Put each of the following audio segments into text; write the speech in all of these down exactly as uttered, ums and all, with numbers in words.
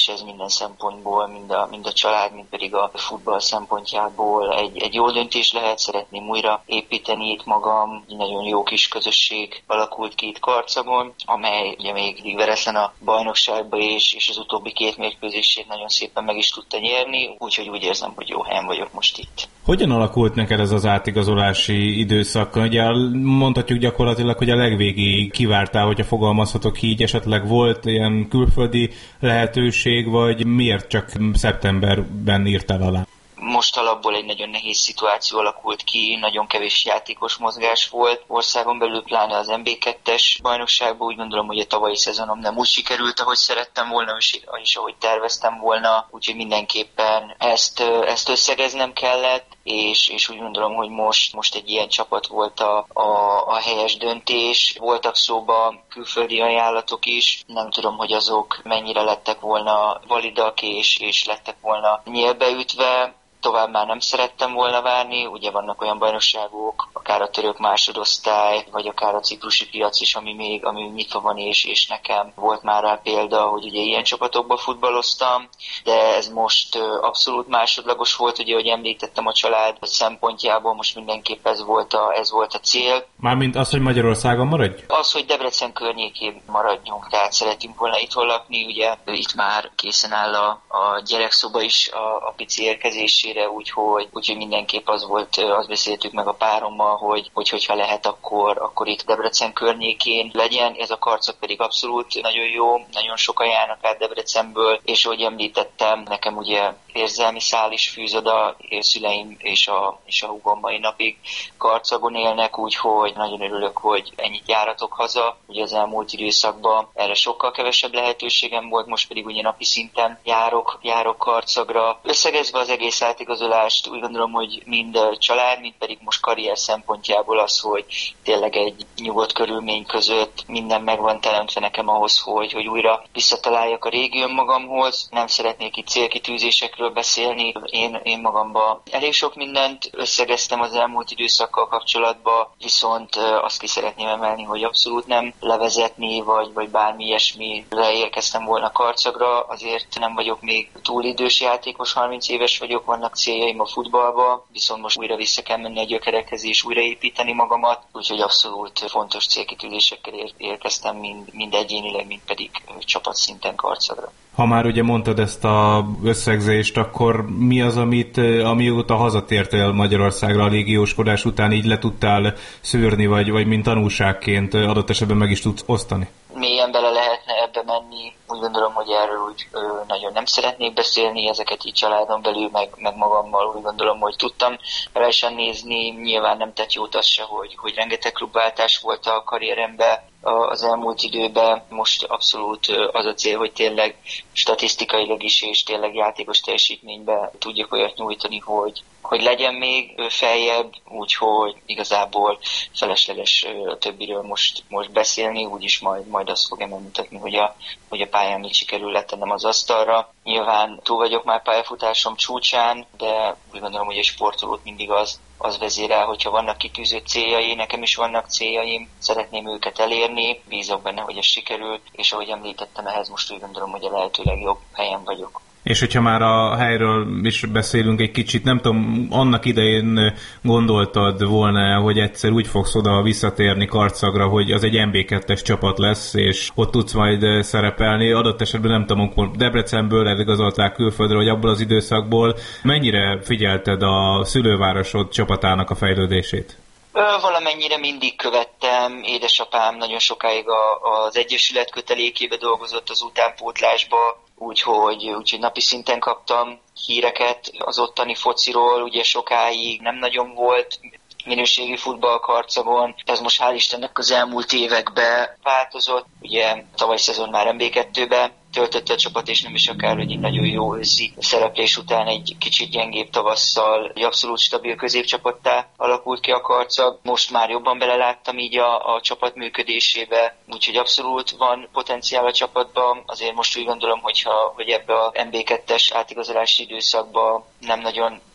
ez minden szempontból, mind a, mind a család, mind pedig a futball szempontjából egy, egy jó döntés lehet. Szeretném újra építeni itt magam, egy nagyon jó kis közösség alakult ki itt Karcagon, amely ugye még veretlen a bajnokságba, és, és az utóbbi két mérkőzését nagyon szépen meg is tudta nyerni, úgyhogy úgy érzem, hogy jó helyen vagyok most itt. Hogyan alakult neked ez az átigazolási időszak? Ugye mondhatjuk gyakorlatilag, hogy a legvégéig kivártál, hogyha fogalmazhatok így, esetleg volt ilyen külföldi lehetőség, vagy miért csak szeptemberben írtál alá? Most alapból egy nagyon nehéz szituáció alakult ki, nagyon kevés játékos mozgás volt országon belül, pláne az en bé kettes bajnokságban. Úgy gondolom, hogy a tavalyi szezonom nem úgy sikerült, ahogy szerettem volna, és ahogy terveztem volna, úgyhogy mindenképpen ezt, ezt összegeznem kellett, és, és úgy gondolom, hogy most, most egy ilyen csapat volt a, a, a helyes döntés. Voltak szóba külföldi ajánlatok is, nem tudom, hogy azok mennyire lettek volna validak, és, és lettek volna nyílbeütve. Tovább már nem szerettem volna várni, ugye vannak olyan bajnokságok, akár a török másodosztály, vagy akár a ciprusi piac is, ami még ami nyitva van, és, és nekem volt már rá példa, hogy ugye ilyen csapatokban futballoztam, de ez most abszolút másodlagos volt, ugye, hogy említettem a család szempontjából, most mindenképp ez volt a, ez volt a cél. Mármint az, hogy Magyarországon maradj? Az, hogy Debrecen környékén maradjunk, tehát szeretünk volna itthon lakni, ugye itt már készen áll a, a gyerekszoba is a, a pici érkezésére, úgyhogy, úgyhogy mindenképp az volt, azt beszéltük meg a párommal, hogy, hogy hogyha lehet, akkor, akkor itt Debrecen környékén legyen. Ez a Karcag pedig abszolút nagyon jó, nagyon sokan járnak át Debrecenből, és ahogy említettem, nekem ugye érzelmi szál is fűz oda, szüleim és a, és a húgom mai napig Karcagon élnek, úgyhogy nagyon örülök, hogy ennyit járatok haza. Ugye az elmúlt időszakban erre sokkal kevesebb lehetőségem volt, most pedig ugye napi szinten járok, járok Karcagra. Összegezve az egész átigazolást, úgy gondolom, hogy mind család, mind pedig most karrier szempontjából az, hogy tényleg egy nyugodt körülmény között minden meg van teremtve nekem ahhoz, hogy, hogy újra visszataláljak a régi önmagamhoz. Nem szeretnék itt célkitűzésekről beszélni. Én, én magamban elég sok mindent összegeztem az elmúlt időszakkal kapcsolatban, viszont azt ki szeretném emelni, hogy abszolút nem levezetni, vagy, vagy bármi ilyesmire érkeztem volna Karcagra. Azért nem vagyok még túl idős játékos, harminc éves vagyok, vannak céljaim a futballba, viszont most újra vissza kell menni a gyökerekhez és újraépíteni magamat, úgyhogy abszolút fontos célkitűzésekkel ér- érkeztem mind, mind egyénileg, mind pedig csapatszinten Karcagra. Ha már ugye mondtad ezt az összegzést, akkor mi az, amit amióta hazatértél Magyarországra a légióskodás után így le tudtál szűrni, vagy, vagy mint tanulságként adott esetben meg is tudsz osztani? Mélyen bele lehetne ebbe menni. Úgy gondolom, hogy erről úgy ö, nagyon nem szeretnék beszélni, ezeket így családon belül, meg, meg magammal úgy gondolom, hogy tudtam rajsan nézni. Nyilván nem tett jót az se, hogy, hogy rengeteg klubváltás volt a karrieremben az elmúlt időben. Most abszolút az a cél, hogy tényleg statisztikailag is és tényleg játékos teljesítményben tudjak olyat nyújtani, hogy, hogy legyen még feljebb, úgyhogy igazából felesleges a többiről most, most beszélni, úgyis majd, majd azt fogja megmutatni, hogy a, hogy a pályán mit sikerül letennem az asztalra. Nyilván túl vagyok már pályafutásom csúcsán, de úgy gondolom, hogy egy sportolót mindig az, az vezérel, hogyha vannak kitűzött céljai, nekem is vannak céljaim, szeretném őket elérni, bízok benne, hogy ez sikerül, és ahogy említettem, ehhez most úgy gondolom, hogy a lehető legjobb helyen vagyok. És hogyha már a helyről is beszélünk egy kicsit, nem tudom, annak idején gondoltad volna, hogy egyszer úgy fogsz oda visszatérni Karcagra, hogy az egy en bé kettes csapat lesz, és ott tudsz majd szerepelni. Adott esetben nem tudom, amikor Debrecenből eligazolták külföldre, vagy abból az időszakból. Mennyire figyelted a szülővárosod csapatának a fejlődését? Valamennyire mindig követtem, édesapám nagyon sokáig a, az Egyesület kötelékébe dolgozott az utánpótlásba, úgyhogy, úgyhogy napi szinten kaptam híreket az ottani fociról, ugye sokáig nem nagyon volt minőségi futball Karcagon, ez most hál' Istennek az elmúlt években változott, ugye tavaly szezon már en bé kettőbe töltötte a csapat, és nem is akár, hogy egy nagyon jó őszi szereplés után egy kicsit gyengébb tavasszal egy abszolút stabil középcsapattá alakult ki a Karcag. Most már jobban beleláttam így a, a csapat működésébe, úgyhogy abszolút van potenciál a csapatban. Azért most úgy gondolom, hogyha, hogy ebbe a en bé kettes átigazolási időszakban nem nagyon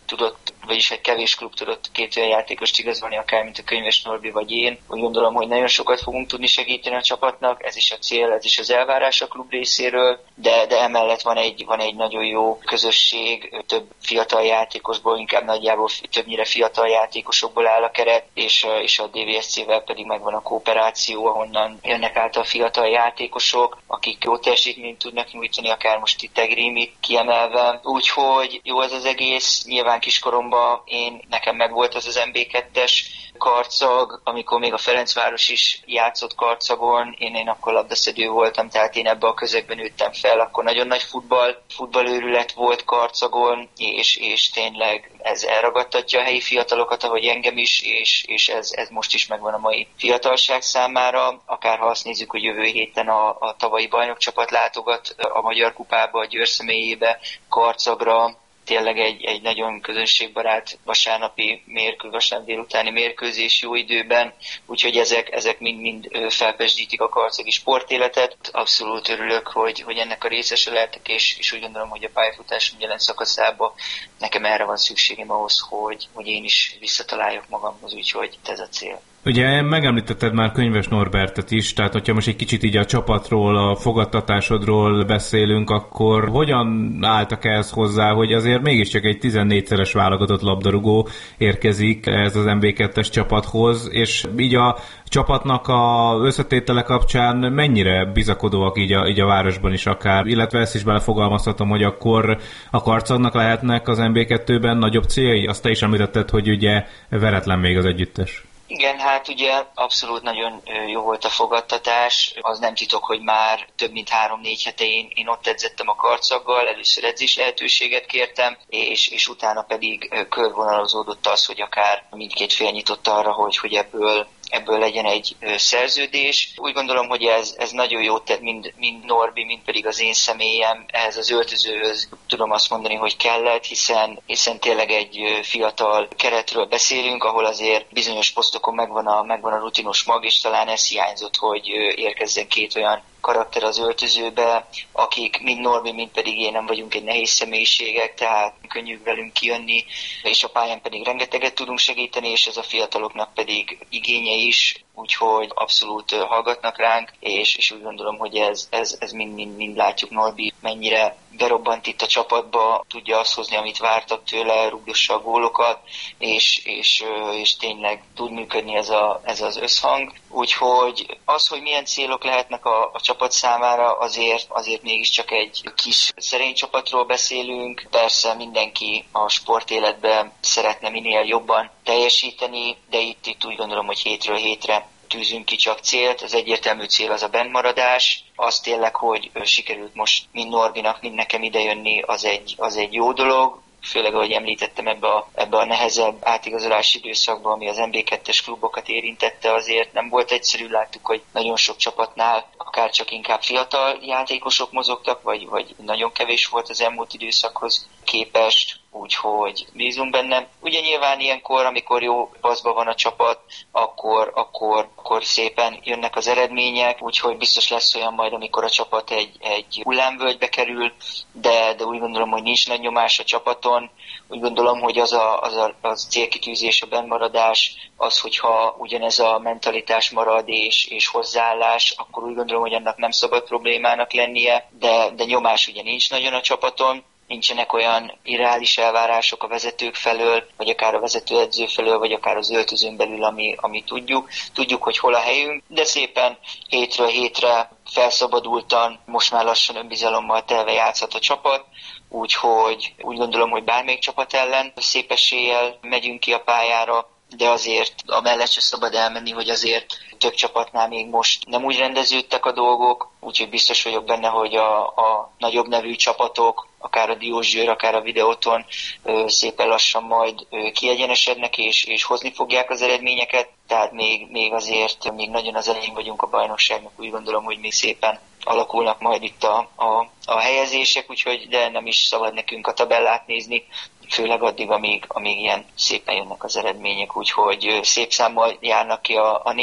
tudott, vagyis egy kevés klub tudott két olyan játékost igazolni, akár mint a Könyves Norbi vagy én. Úgy gondolom, hogy nagyon sokat fogunk tudni segíteni a csapatnak, ez is a cél, ez is az elvárás a klub részéről, de, de emellett van egy, van egy nagyon jó közösség, több fiatal játékosból, inkább nagyjából többnyire fiatal játékosokból áll a keret, és, és a dé vé es cé-vel pedig megvan a kooperáció, ahonnan jönnek át a fiatal játékosok, akik jó teljesítményt tudnak nyújtani, akár most itt Tegrémit kiemelve. Úgyhogy jó ez az egész, nyilván kiskoromban én, nekem meg volt az az em bé kettes karcag, amikor még a Ferencváros is játszott karcagon, én, én akkor labdaszedő voltam, tehát én ebbe a közegben nőttem fel, akkor nagyon nagy futball, futballőrület volt karcagon, és, és tényleg ez elragadtatja a helyi fiatalokat, ahogy engem is, és, és ez, ez most is megvan a mai fiatalság számára, akár ha azt nézzük, hogy jövő héten a, a tavalyi bajnokcsapat látogat a Magyar Kupába, a Győr személyébe, karcagra, tényleg egy, egy nagyon közönségbarát vasárnapi mérkő, vasárnap délutáni mérkőzés jó időben, úgyhogy ezek, ezek mind-mind felpesdítik a karcagi sportéletet. Abszolút örülök, hogy, hogy ennek a részese lehetek, és, és úgy gondolom, hogy a pályafutásom jelen szakaszában nekem erre van szükségem ahhoz, hogy, hogy én is visszataláljak magamhoz, úgyhogy ez a cél. Ugye megemlítetted már Könyves Norbertet is, tehát hogyha most egy kicsit így a csapatról, a fogadtatásodról beszélünk, akkor hogyan álltak ehhez hozzá, hogy azért mégiscsak egy tizennégyszeres válogatott labdarúgó érkezik ez az em bé kettes csapathoz, és így a csapatnak a összetétele kapcsán mennyire bizakodóak így a, így a városban is akár, illetve ezt is belefogalmazhatom, hogy akkor a karcagnak lehetnek az em bé kettőben nagyobb céljai? Azt te is említetted, hogy ugye veretlen még az együttes. Igen, hát ugye abszolút nagyon jó volt a fogadtatás. Az nem titok, hogy már több mint három-négy hete én, én ott edzettem a karcaggal, először edzés lehetőséget kértem, és, és utána pedig körvonalazódott az, hogy akár mindkét fél nyitott arra, hogy, hogy ebből ebből legyen egy szerződés. Úgy gondolom, hogy ez, ez nagyon jót tett mind, mind Norbi, mind pedig az én személyem ehhez az öltözőhöz. Tudom azt mondani, hogy kellett, hiszen, hiszen tényleg egy fiatal keretről beszélünk, ahol azért bizonyos posztokon megvan a, megvan a rutinos mag, és talán ez hiányzott, hogy érkezzen két olyan karakter az öltözőbe, akik mind Norbi, mind pedig én nem vagyunk egy nehéz személyiségek, tehát könnyű velünk kijönni, és a pályán pedig rengeteget tudunk segíteni, és ez a fiataloknak pedig igénye is, úgyhogy abszolút hallgatnak ránk, és, és úgy gondolom, hogy ez, ez, ez mind, mind, mind látjuk Norbi, mennyire berobbant itt a csapatba, tudja azt hozni, amit vártak tőle, rúgdossa a gólokat, és, és, és tényleg tud működni ez, a, ez az összhang. Úgyhogy az, hogy milyen célok lehetnek a, a csapat számára, azért, azért mégiscsak egy kis szerény csapatról beszélünk. Persze mindenki a sportéletben szeretne minél jobban teljesíteni, de itt, itt úgy gondolom, hogy hétről hétre tűzünk ki csak célt. Az egyértelmű cél az a bennmaradás. Az tényleg, hogy sikerült most mind Norbinak, mind nekem idejönni, az egy, az egy jó dolog. Főleg, ahogy említettem, ebbe a, ebbe a nehezebb átigazolási időszakban, ami az em bé kettes klubokat érintette, azért nem volt egyszerű. Láttuk, hogy nagyon sok csapatnál akár csak inkább fiatal játékosok mozogtak, vagy, vagy nagyon kevés volt az elmúlt időszakhoz képest, úgyhogy bízunk benne. Ugye nyilván ilyenkor, amikor jó paszban van a csapat, akkor, akkor, akkor szépen jönnek az eredmények, úgyhogy biztos lesz olyan majd, amikor a csapat egy, egy hullámvölgybe kerül, de, de úgy gondolom, hogy nincs nagy nyomás a csapaton. Úgy gondolom, hogy az a, az a az célkitűzés, a bennmaradás, az, hogyha ugyanez a mentalitás marad és, és hozzáállás, akkor úgy gondolom, hogy annak nem szabad problémának lennie, de, de nyomás ugye nincs nagyon a csapaton. Nincsenek olyan irreális elvárások a vezetők felől, vagy akár a vezetőedző felől, vagy akár az öltözőn belül, ami, ami tudjuk. Tudjuk, hogy hol a helyünk, de szépen hétről hétre felszabadultan, most már lassan önbizalommal telve játszhat a csapat, úgyhogy úgy gondolom, hogy bármelyik csapat ellen szép eséllyel megyünk ki a pályára, de azért amellett se szabad elmenni, hogy azért több csapatnál még most nem úgy rendeződtek a dolgok, úgyhogy biztos vagyok benne, hogy a, a nagyobb nevű csapatok, akár a Diósgyőr, akár a Videóton szépen lassan majd kiegyenesednek és, és hozni fogják az eredményeket, tehát még, még azért még nagyon az elején vagyunk a bajnokságnak, úgy gondolom, hogy még szépen alakulnak majd itt a, a, a helyezések, úgyhogy de nem is szabad nekünk a tabellát nézni, főleg addig, amíg, amíg ilyen szépen jönnek az eredmények, úgyhogy szép számmal járnak ki a, a nézők is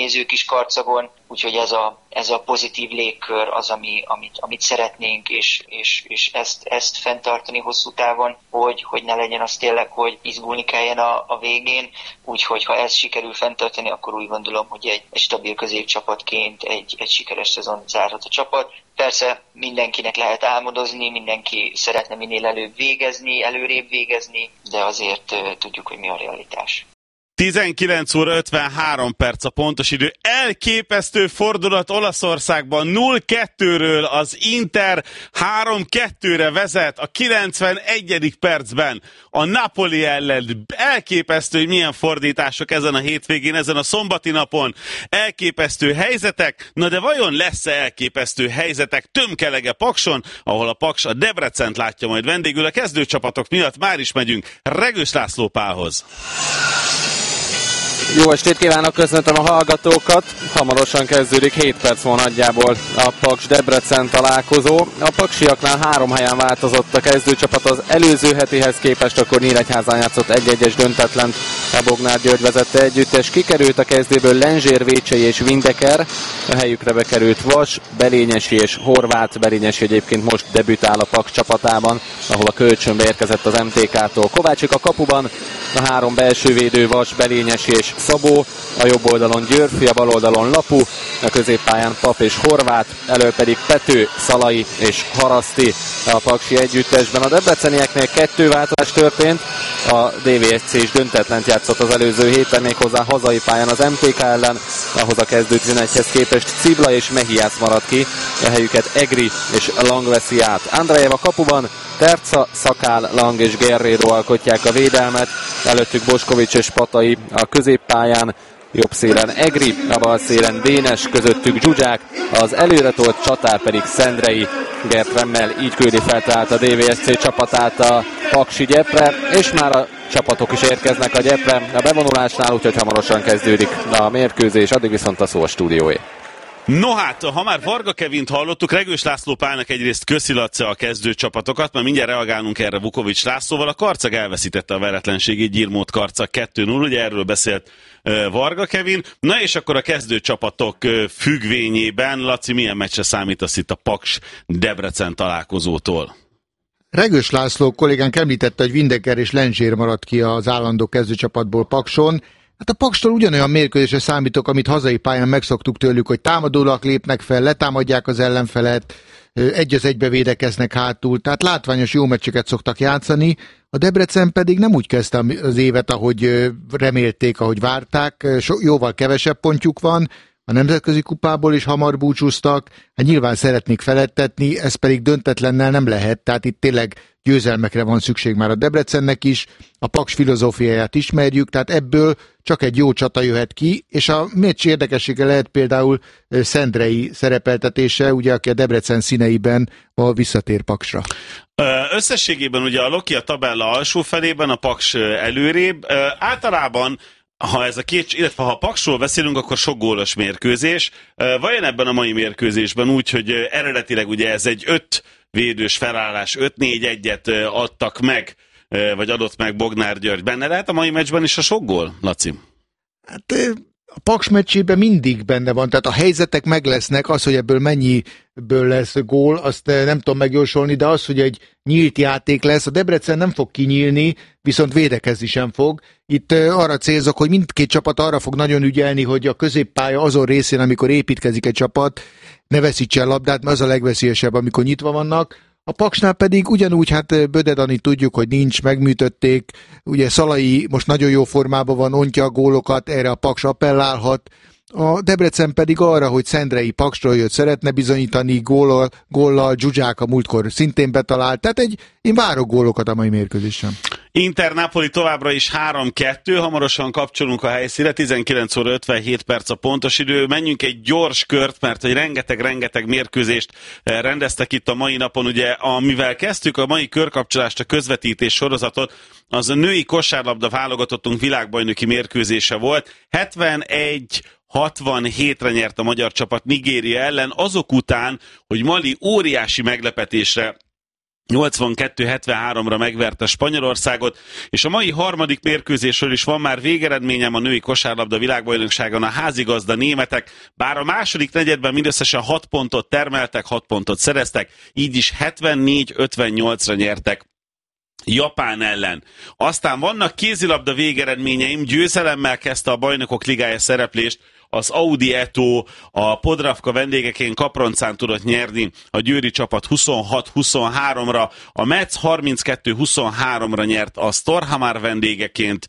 Karcagon, úgyhogy ez a, ez a pozitív légkör az, ami, amit, amit szeretnénk, és, és, és ezt, ezt fenntartani hosszú távon, hogy, hogy ne legyen az tényleg, hogy izgulni kelljen a, a végén, úgyhogy ha ezt sikerül fenntartani, akkor úgy gondolom, hogy egy, egy stabil középcsapatként egy, egy sikeres szezon zárhat a csapat. Persze mindenkinek lehet álmodozni, mindenki szeretne minél előbb végezni, előrébb végezni, de azért uh, tudjuk, hogy mi a realitás. tizenkilenc óra ötvenhárom perc a pontos idő. Elképesztő fordulat Olaszországban. nulla kettőről az Inter három kettőre vezet a kilencvenegyedik percben a Napoli ellen. Elképesztő, hogy milyen fordítások ezen a hétvégén, ezen a szombati napon. Elképesztő helyzetek. Na de vajon lesz-e elképesztő helyzetek Tömkelege Pakson, ahol a Paks a Debrecent látja majd vendégül. A kezdőcsapatok miatt már is megyünk Regős László Pálhoz. Jó estét kívánok, köszöntöm a hallgatókat. Hamarosan kezdődik, hét perc van nagyjából a Paks-Debrecen találkozó. A paksiaknál három helyen változott a kezdőcsapat az előző hetihez képest, akkor Nyíregyházán játszott egy-egyes döntetlent a Bognár György vezette együttes. Kikerült a kezdőből Lenzsér, Vécsei és Windeker, a helyükre bekerült Vas, Belényesi és Horváth. Belényesi egyébként most debütál a Paks csapatában, ahol a kölcsönbe érkezett az em té ká-tól. Kovácsik a kapuban, a három belső védő Vas, Belényesi és Szabó, a jobb oldalon Györfi, a bal oldalon Lapu, a középpályán Pap és Horváth, elő pedig Pető, Szalai és Haraszti a paksi együttesben. A debrecenieknél kettő változás történt, a dé vé es cé is döntetlent játszott az előző héten, méghozzá hazai pályán az em té ká ellen, ahhoz a kezdő tizenegyhez képest Cibla és Mehiász maradt ki, a helyüket Egri és Lang veszi át. Andrejev a kapuban, Terca, Szakál, Lang és Guerrero alkotják a védelmet, előttük Boskovics és Patai a középpályán, jobb szélen Egri, a bal szélen Dénes, közöttük Zsuzsák, az előretolt csatár pedig Szendrei. Gert Remmel így küldi fel tehát a dé vé es cé csapatát a paksi gyepre, és már a csapatok is érkeznek a gyepre a bevonulásnál, úgyhogy hamarosan kezdődik a mérkőzés, addig viszont a szó a stúdióé. No hát, ha már Varga Kevint hallottuk, Regős László Pálnak egyrészt köszi Laci a kezdőcsapatokat, mert mindjárt reagálunk erre Vukovics Lászlóval. A Karcag elveszítette a veretlenségét, Gyirmót Karcag kettő null, ugye erről beszélt uh, Varga Kevin. Na és akkor a kezdőcsapatok uh, függvényében, Laci, milyen meccsre számítasz itt a Paks Debrecen találkozótól? Regős László kollégánk említette, hogy Windeker és Lenzsér maradt ki az állandó kezdőcsapatból Pakson. Hát a Pakstól ugyanolyan mérkőzésre számítok, amit hazai pályán megszoktuk tőlük, hogy támadólag lépnek fel, letámadják az ellenfelet, egy az egybe védekeznek hátul, tehát látványos jó meccseket szoktak játszani. A Debrecen pedig nem úgy kezdte az évet, ahogy remélték, ahogy várták, jóval kevesebb pontjuk van, a nemzetközi kupából is hamar búcsúztak, hát nyilván szeretnék feledtetni, ez pedig döntetlennel nem lehet, tehát itt tényleg győzelmekre van szükség már a Debrecennek is, a Paks filozófiáját ismerjük, tehát ebből csak egy jó csata jöhet ki, és a meccs érdekessége lehet például Szendrei szerepeltetése, ugye, aki a Debrecen színeiben a visszatér Paksra. Összességében ugye a Loki a tabella alsó felében, a Paks előrébb, általában ha ez a két, illetve ha a Paksról beszélünk, akkor sok gólos mérkőzés. Vajon ebben a mai mérkőzésben úgy, hogy eredetileg ugye ez egy öt védős felállás, öt négy egyet adtak meg, vagy adott meg Bognár György. Benne lehet a mai meccsben is a sok gól, Laci? Hát a Paks meccsében mindig benne van, tehát a helyzetek meg lesznek, az, hogy ebből mennyiből lesz gól, azt nem tudom megjósolni, de az, hogy egy nyílt játék lesz, a Debrecen nem fog kinyílni, viszont védekezni sem fog. Itt arra célzok, hogy mindkét csapat arra fog nagyon ügyelni, hogy a középpálya azon részén, amikor építkezik egy csapat, ne veszítsen labdát, mert az a legveszélyesebb, amikor nyitva vannak. A Paksnál pedig ugyanúgy, hát Böde Dani tudjuk, hogy nincs, megműtötték, ugye Szalai most nagyon jó formában van, ontja a gólokat, erre a Paks appellálhat, a Debrecen pedig arra, hogy Szendrei Paksról jött, szeretne bizonyítani góllal, góllal, Zsuzsák a múltkor szintén betalált, tehát egy, én várok gólokat a mai mérkőzésen. Inter Napoli továbbra is három kettő, hamarosan kapcsolunk a helyszínre, tizenkilenc óra ötvenhét perc a pontos idő. Menjünk egy gyors kört, mert hogy rengeteg-rengeteg mérkőzést rendeztek itt a mai napon. Ugye, amivel kezdtük a mai körkapcsolást, a közvetítés sorozatot, az a női kosárlabda válogatottunk világbajnoki mérkőzése volt. hetvenegy hatvanhétre nyert a magyar csapat Nigéria ellen, azok után, hogy Mali óriási meglepetésre nyolcvankettő hetvenháromra megverte Spanyolországot, és a mai harmadik mérkőzésről is van már végeredményem a női kosárlabda világbajnokságon. A házigazda németek, bár a második negyedben mindösszesen hat pontot termeltek, hat pontot szereztek, így is hetvennégy ötvennyolcra nyertek Japán ellen. Aztán vannak kézilabda végeredményeim, győzelemmel kezdte a Bajnokok Ligája szereplést az Audi Eto, a Podravka vendégeként Kaproncán tudott nyerni a győri csapat huszonhat huszonháromra, a Metz harminckettő huszonháromra nyert a Storhamar vendégeként,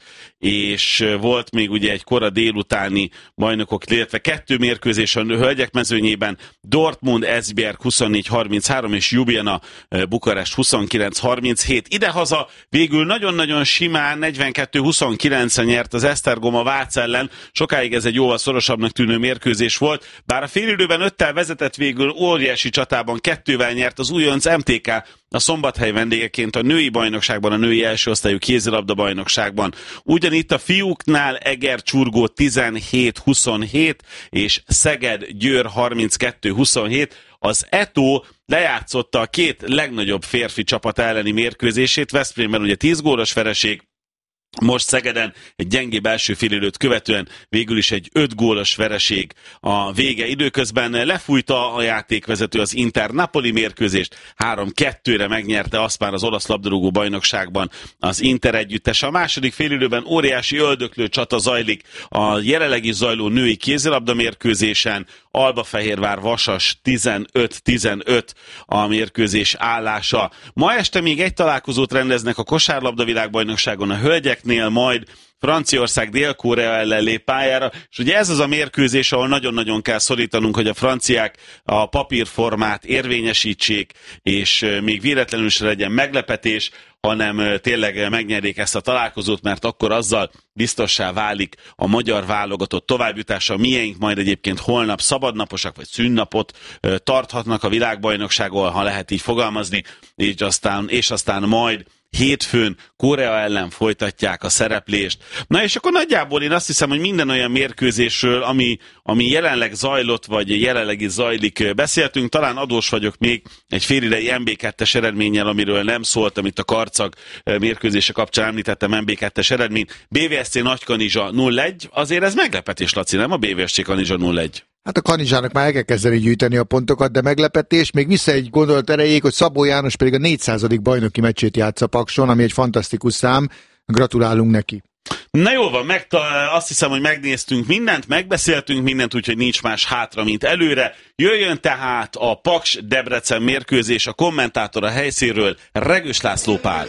és volt még ugye egy kora délutáni bajnokok, illetve kettő mérkőzés a hölgyek mezőnyében, Dortmund Esbjerg huszonnégy harminchárom és Ljubljana Bukarest huszonkilenc harminchét. Idehaza végül nagyon-nagyon simán negyvenkettő huszonkilencre nyert az Esztergom Vác ellen, sokáig ez egy jóval szorosabbnak tűnő mérkőzés volt, bár a félidőben öttel vezetett, végül óriási csatában kettővel nyert az újonc em té ká a Szombathely vendégeként a női bajnokságban, a női első osztályú kézilabda bajnokságban. Ugyanitt a fiúknál Eger Csurgó tizenhét huszonhét és Szeged Győr harminckettő huszonhét. Az Eto lejátszotta a két legnagyobb férfi csapat elleni mérkőzését, Veszprémben ugye tíz gólos vereség, most Szegeden egy gyengébb első félidőt követően végül is egy öt gólos vereség a vége. Időközben lefújta a játékvezető az Inter Napoli mérkőzést, három kettőre megnyerte azt már az olasz labdarúgó bajnokságban az Inter együttes. A második félidőben óriási öldöklő csata zajlik a jelenlegi zajló női kézilabda mérkőzésen, Albafehérvár Vasas tizenöt tizenöt a mérkőzés állása. Ma este még egy találkozót rendeznek a kosárlabda világbajnokságon a hölgyeknél, majd Franciaország Dél-Korea ellen lép pályára, és ugye ez az a mérkőzés, ahol nagyon-nagyon kell szorítanunk, hogy a franciák a papírformát érvényesítsék, és még véletlenül se legyen meglepetés, hanem tényleg megnyerjék ezt a találkozót, mert akkor azzal biztossá válik a magyar válogatott továbbjutása. Miénk majd egyébként holnap szabadnaposak, vagy szünnapot tarthatnak a világbajnokságon, ha lehet így fogalmazni, és aztán, és aztán majd hétfőn Korea ellen folytatják a szereplést. Na és akkor nagyjából én azt hiszem, hogy minden olyan mérkőzésről, ami, ami jelenleg zajlott, vagy jelenleg is zajlik, beszéltünk. Talán adós vagyok még egy félidei em bé kettes eredménnyel, amiről nem szóltam itt a Karcag mérkőzése kapcsán, említettem em bé kettes eredményt. bé vé es cé Nagykanizsa nulla egy, azért ez meglepetés, Laci, nem a bé vé es cé Kanizsa nulla egy? Hát a Kanizsának már el kell kezdeni gyűjteni a pontokat, de meglepetés. Még vissza egy gondolat erejéig, hogy Szabó János pedig a négyszázadik bajnoki meccsét játsza Pakson, ami egy fantasztikus szám. Gratulálunk neki. Na jól van, meg, azt hiszem, hogy megnéztünk mindent, megbeszéltünk mindent, úgyhogy nincs más hátra, mint előre. Jöjjön tehát a Paks Debrecen mérkőzés, a kommentátor a helyszínről Regős László Pál.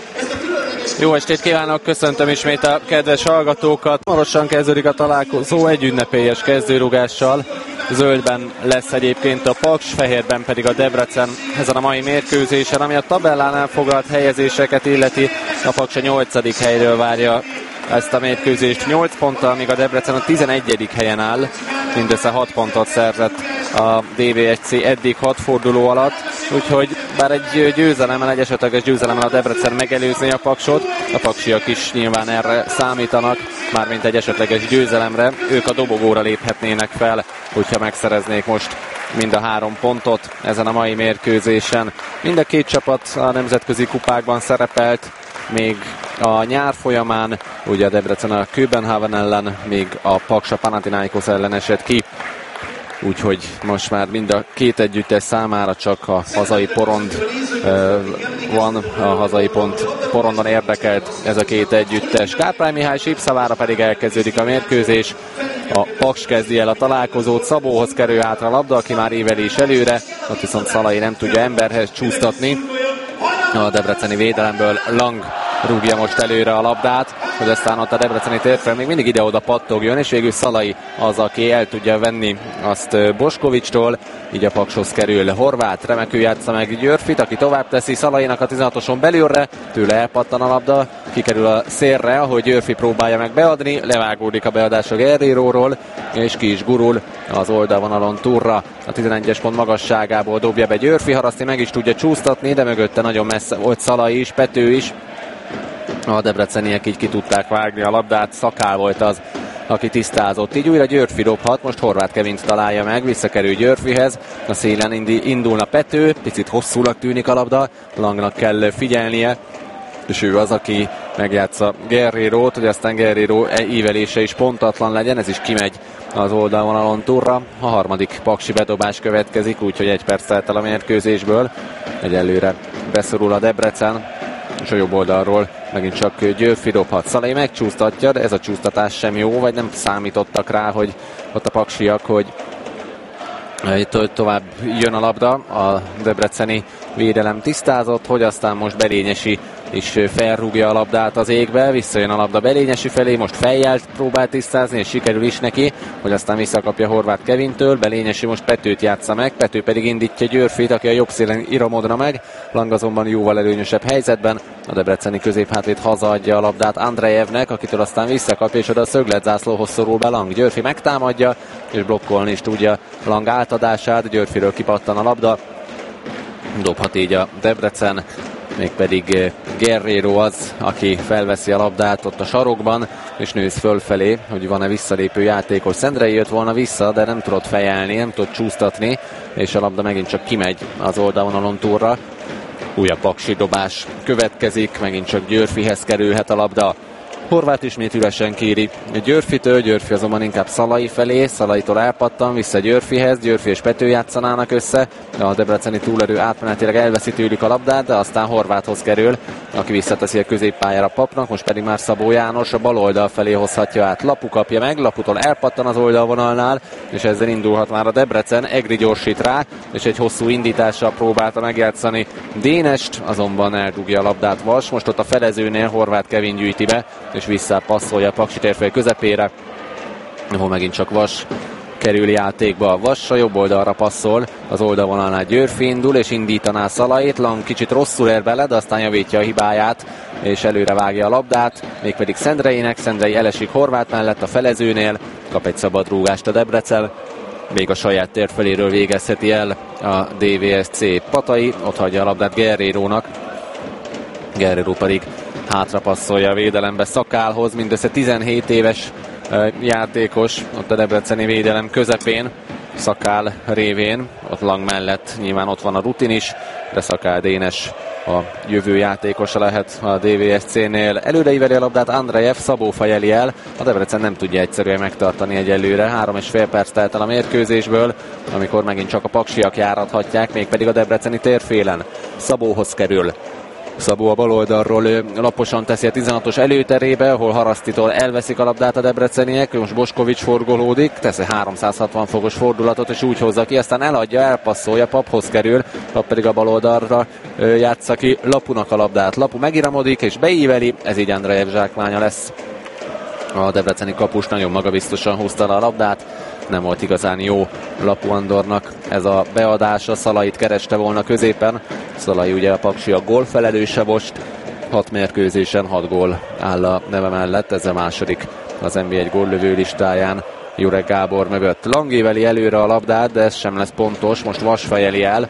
Jó estét kívánok, köszöntöm ismét a kedves hallgatókat. Hamarosan kezdődik a találkozó egy ünnepélyes kezdőrugással. Zöldben lesz egyébként a Paks, fehérben pedig a Debrecen ezen a mai mérkőzésen, ami a tabellánál foglalt helyezéseket illeti. A Paks a nyolcadik helyről várja ezt a mérkőzést nyolc ponttal, míg a Debrecen a tizenegyedik helyen áll, mindössze hat pontot szerzett a dé vé es cé eddig hat forduló alatt, úgyhogy bár egy győzelemmel, egy esetleges győzelemmel a Debrecen megelőzni a Paksot, a paksiak is nyilván erre számítanak, mármint egy esetleges győzelemre, ők a dobogóra léphetnének fel, hogyha megszereznék most mind a három pontot ezen a mai mérkőzésen. Mind a két csapat a nemzetközi kupákban szerepelt, még a nyár folyamán, ugye a Debrecen a Köbenhavn ellen, még a Paks a Panathinaikos ellen esett ki. Úgyhogy most már mind a két együttes számára csak a hazai porond uh, van, a hazai pont porondon érdekelt ez a két együttes. Kárpály Mihály sípszavára pedig elkezdődik a mérkőzés. A Paks kezdi el a találkozót, Szabóhoz kerül hátra a labda, aki már éveli is előre, ott viszont Szalai nem tudja emberhez csúsztatni. A debreceni védelemből Lang rúgja most előre a labdát, hogy aztán ott a debreceni térfel még mindig ide-oda pattogjon, és végül Szalai az, aki el tudja venni azt Boskovicstól, így a Pakshoz kerül Horváth, remekül játsza meg Györfit, aki tovább teszi Szalainak a tizenhatoson belülre, tőle elpattan a labda, kikerül a szélre, ahogy Györfi próbálja meg beadni, levágódik a beadás a Guerreiróról, és ki is gurul az oldalvonalon túlra, a tizenegyes pont magasságából dobja be Györfi, Haraszti meg is tudja csúsztatni, de mögötte nagyon messze volt Szalai is, Pető is. A debreceniek így ki tudták vágni a labdát, Szakál volt az, aki tisztázott. Így újra Györfi dobhat, most Horváth Kevint találja meg, visszakerül Györfihez, a szélen indi, indulna Pető, picit hosszúnak tűnik a labda, Langnak kell figyelnie, és ő az, aki megjátsza Guerreirót, hogy aztán Guerreiro ívelése is pontatlan legyen, ez is kimegy az oldalvonalon túlra. A harmadik paksi bedobás következik, úgyhogy egy perc telt el a mérkőzésből. Egyelőre beszorul a Debrecen, és a jobb oldalról megint csak Györfi dobhat. Szalai megcsúsztatja, de ez a csúsztatás sem jó, vagy nem számítottak rá, hogy ott a paksiak, hogy itt tovább jön a labda. A debreceni védelem tisztázott, hogy aztán most Belényesi és felrúgja a labdát az égbe, visszajön a labda Belényesi felé, most fejjel próbál tisztázni, és sikerül is neki, hogy aztán visszakapja Horváth Kevintől. Belényesi most Petőt játsza meg, Pető pedig indítja Györfit, aki a jobb szélen iramodra meg, Lang azonban jóval előnyösebb helyzetben, a debreceni középhátvéd hazaadja a labdát Andrejevnek, akitől aztán visszakapja, és oda a szögletzászlóhoz szorul be Lang. Györfi megtámadja, és blokkolni is tudja Lang átadását, Györfiről kipattan a labda, dobhat így a Debrecen, mégpedig Guerreiro az, aki felveszi a labdát ott a sarokban, és nősz fölfelé, hogy van-e visszalépő játékos. Szendrei jött volna vissza, de nem tudott fejelni, nem tudott csúsztatni, és a labda megint csak kimegy az oldalvonalon túlra. Újabb paksi dobás következik, megint csak Györfihez kerülhet a labda. Horváth ismét üresen kéri Györfitől, Györfi azonban inkább Szalai felé, Szalaitól elpattan, vissza Györfihez, Györfi és Pető játszanának össze, a debreceni túlerő átmenetileg elveszi tőlük a labdát, de aztán Horváthhoz kerül, aki visszateszi a középpályára Papnak, most pedig már Szabó János a bal oldal felé hozhatja át. Lapu kapja meg, Laputól elpattan az oldalvonalnál, és ezzel indulhat már a Debrecen, Egri gyorsít rá, és egy hosszú indítással próbálta megjátszani Dénest, azonban eldugja a labdát Vas, most ott a felezőnél Horváth Kevin gyűjti be, és vissza passzolja a Paksi térfél közepére, ahol megint csak Vas kerül játékba. Vas a jobb oldalra passzol, az oldalvonalnál Györfi indul, és indítaná Szalait, Lang kicsit rosszul ér bele, de aztán javítja a hibáját, és előre vágja a labdát, mégpedig Szendreinek, Szendrei elesik Horváth mellett a felezőnél, kap egy szabad rúgást a Debrecen, még a saját térfeléről végezheti el a dé vé es cé. Patai ott hagyja a labdát Guerreirónak, Guerreiro pedig hátra passzolja a védelembe Szakálhoz, mindössze tizenhét éves játékos ott a debreceni védelem közepén, Szakál révén, ott Lang mellett nyilván ott van a rutin is, de Szakál Dénes a jövő játékosa lehet a dé vé es cé-nél. Előreíveli a labdát Andrejev, Szabó fejeli el, a Debrecen nem tudja egyszerűen megtartani egyelőre. Három és fél perc telt el a mérkőzésből, amikor megint csak a paksiak járathatják, mégpedig a debreceni térfélen. Szabóhoz kerül. Szabó a bal oldalról laposan teszi a tizenhatos előterébe, ahol Harasztitól elveszik a labdát a debreceniek, most Boskovics forgolódik, tesz egy háromszázhatvan fokos fordulatot, és úgy hozza ki, aztán eladja, elpasszolja, Paphoz kerül, Pap pedig a bal oldalra játsza ki Lapunak a labdát. Lapu megiramodik és beíveli, ez így Andrejev zsákmánya lesz. A debreceni kapus nagyon magabiztosan húzta le a labdát, nem volt igazán jó Lapu Andornak ez a beadása, Szalait kereste volna középen, Szalai ugye a Paksi a gól felelőse most, hat mérkőzésen hat gól áll a neve mellett, ez a második az en bé egy góllövő listáján Jurek Gábor mögött. Lang éveli előre a labdát, de ez sem lesz pontos, most Vas fejeli el,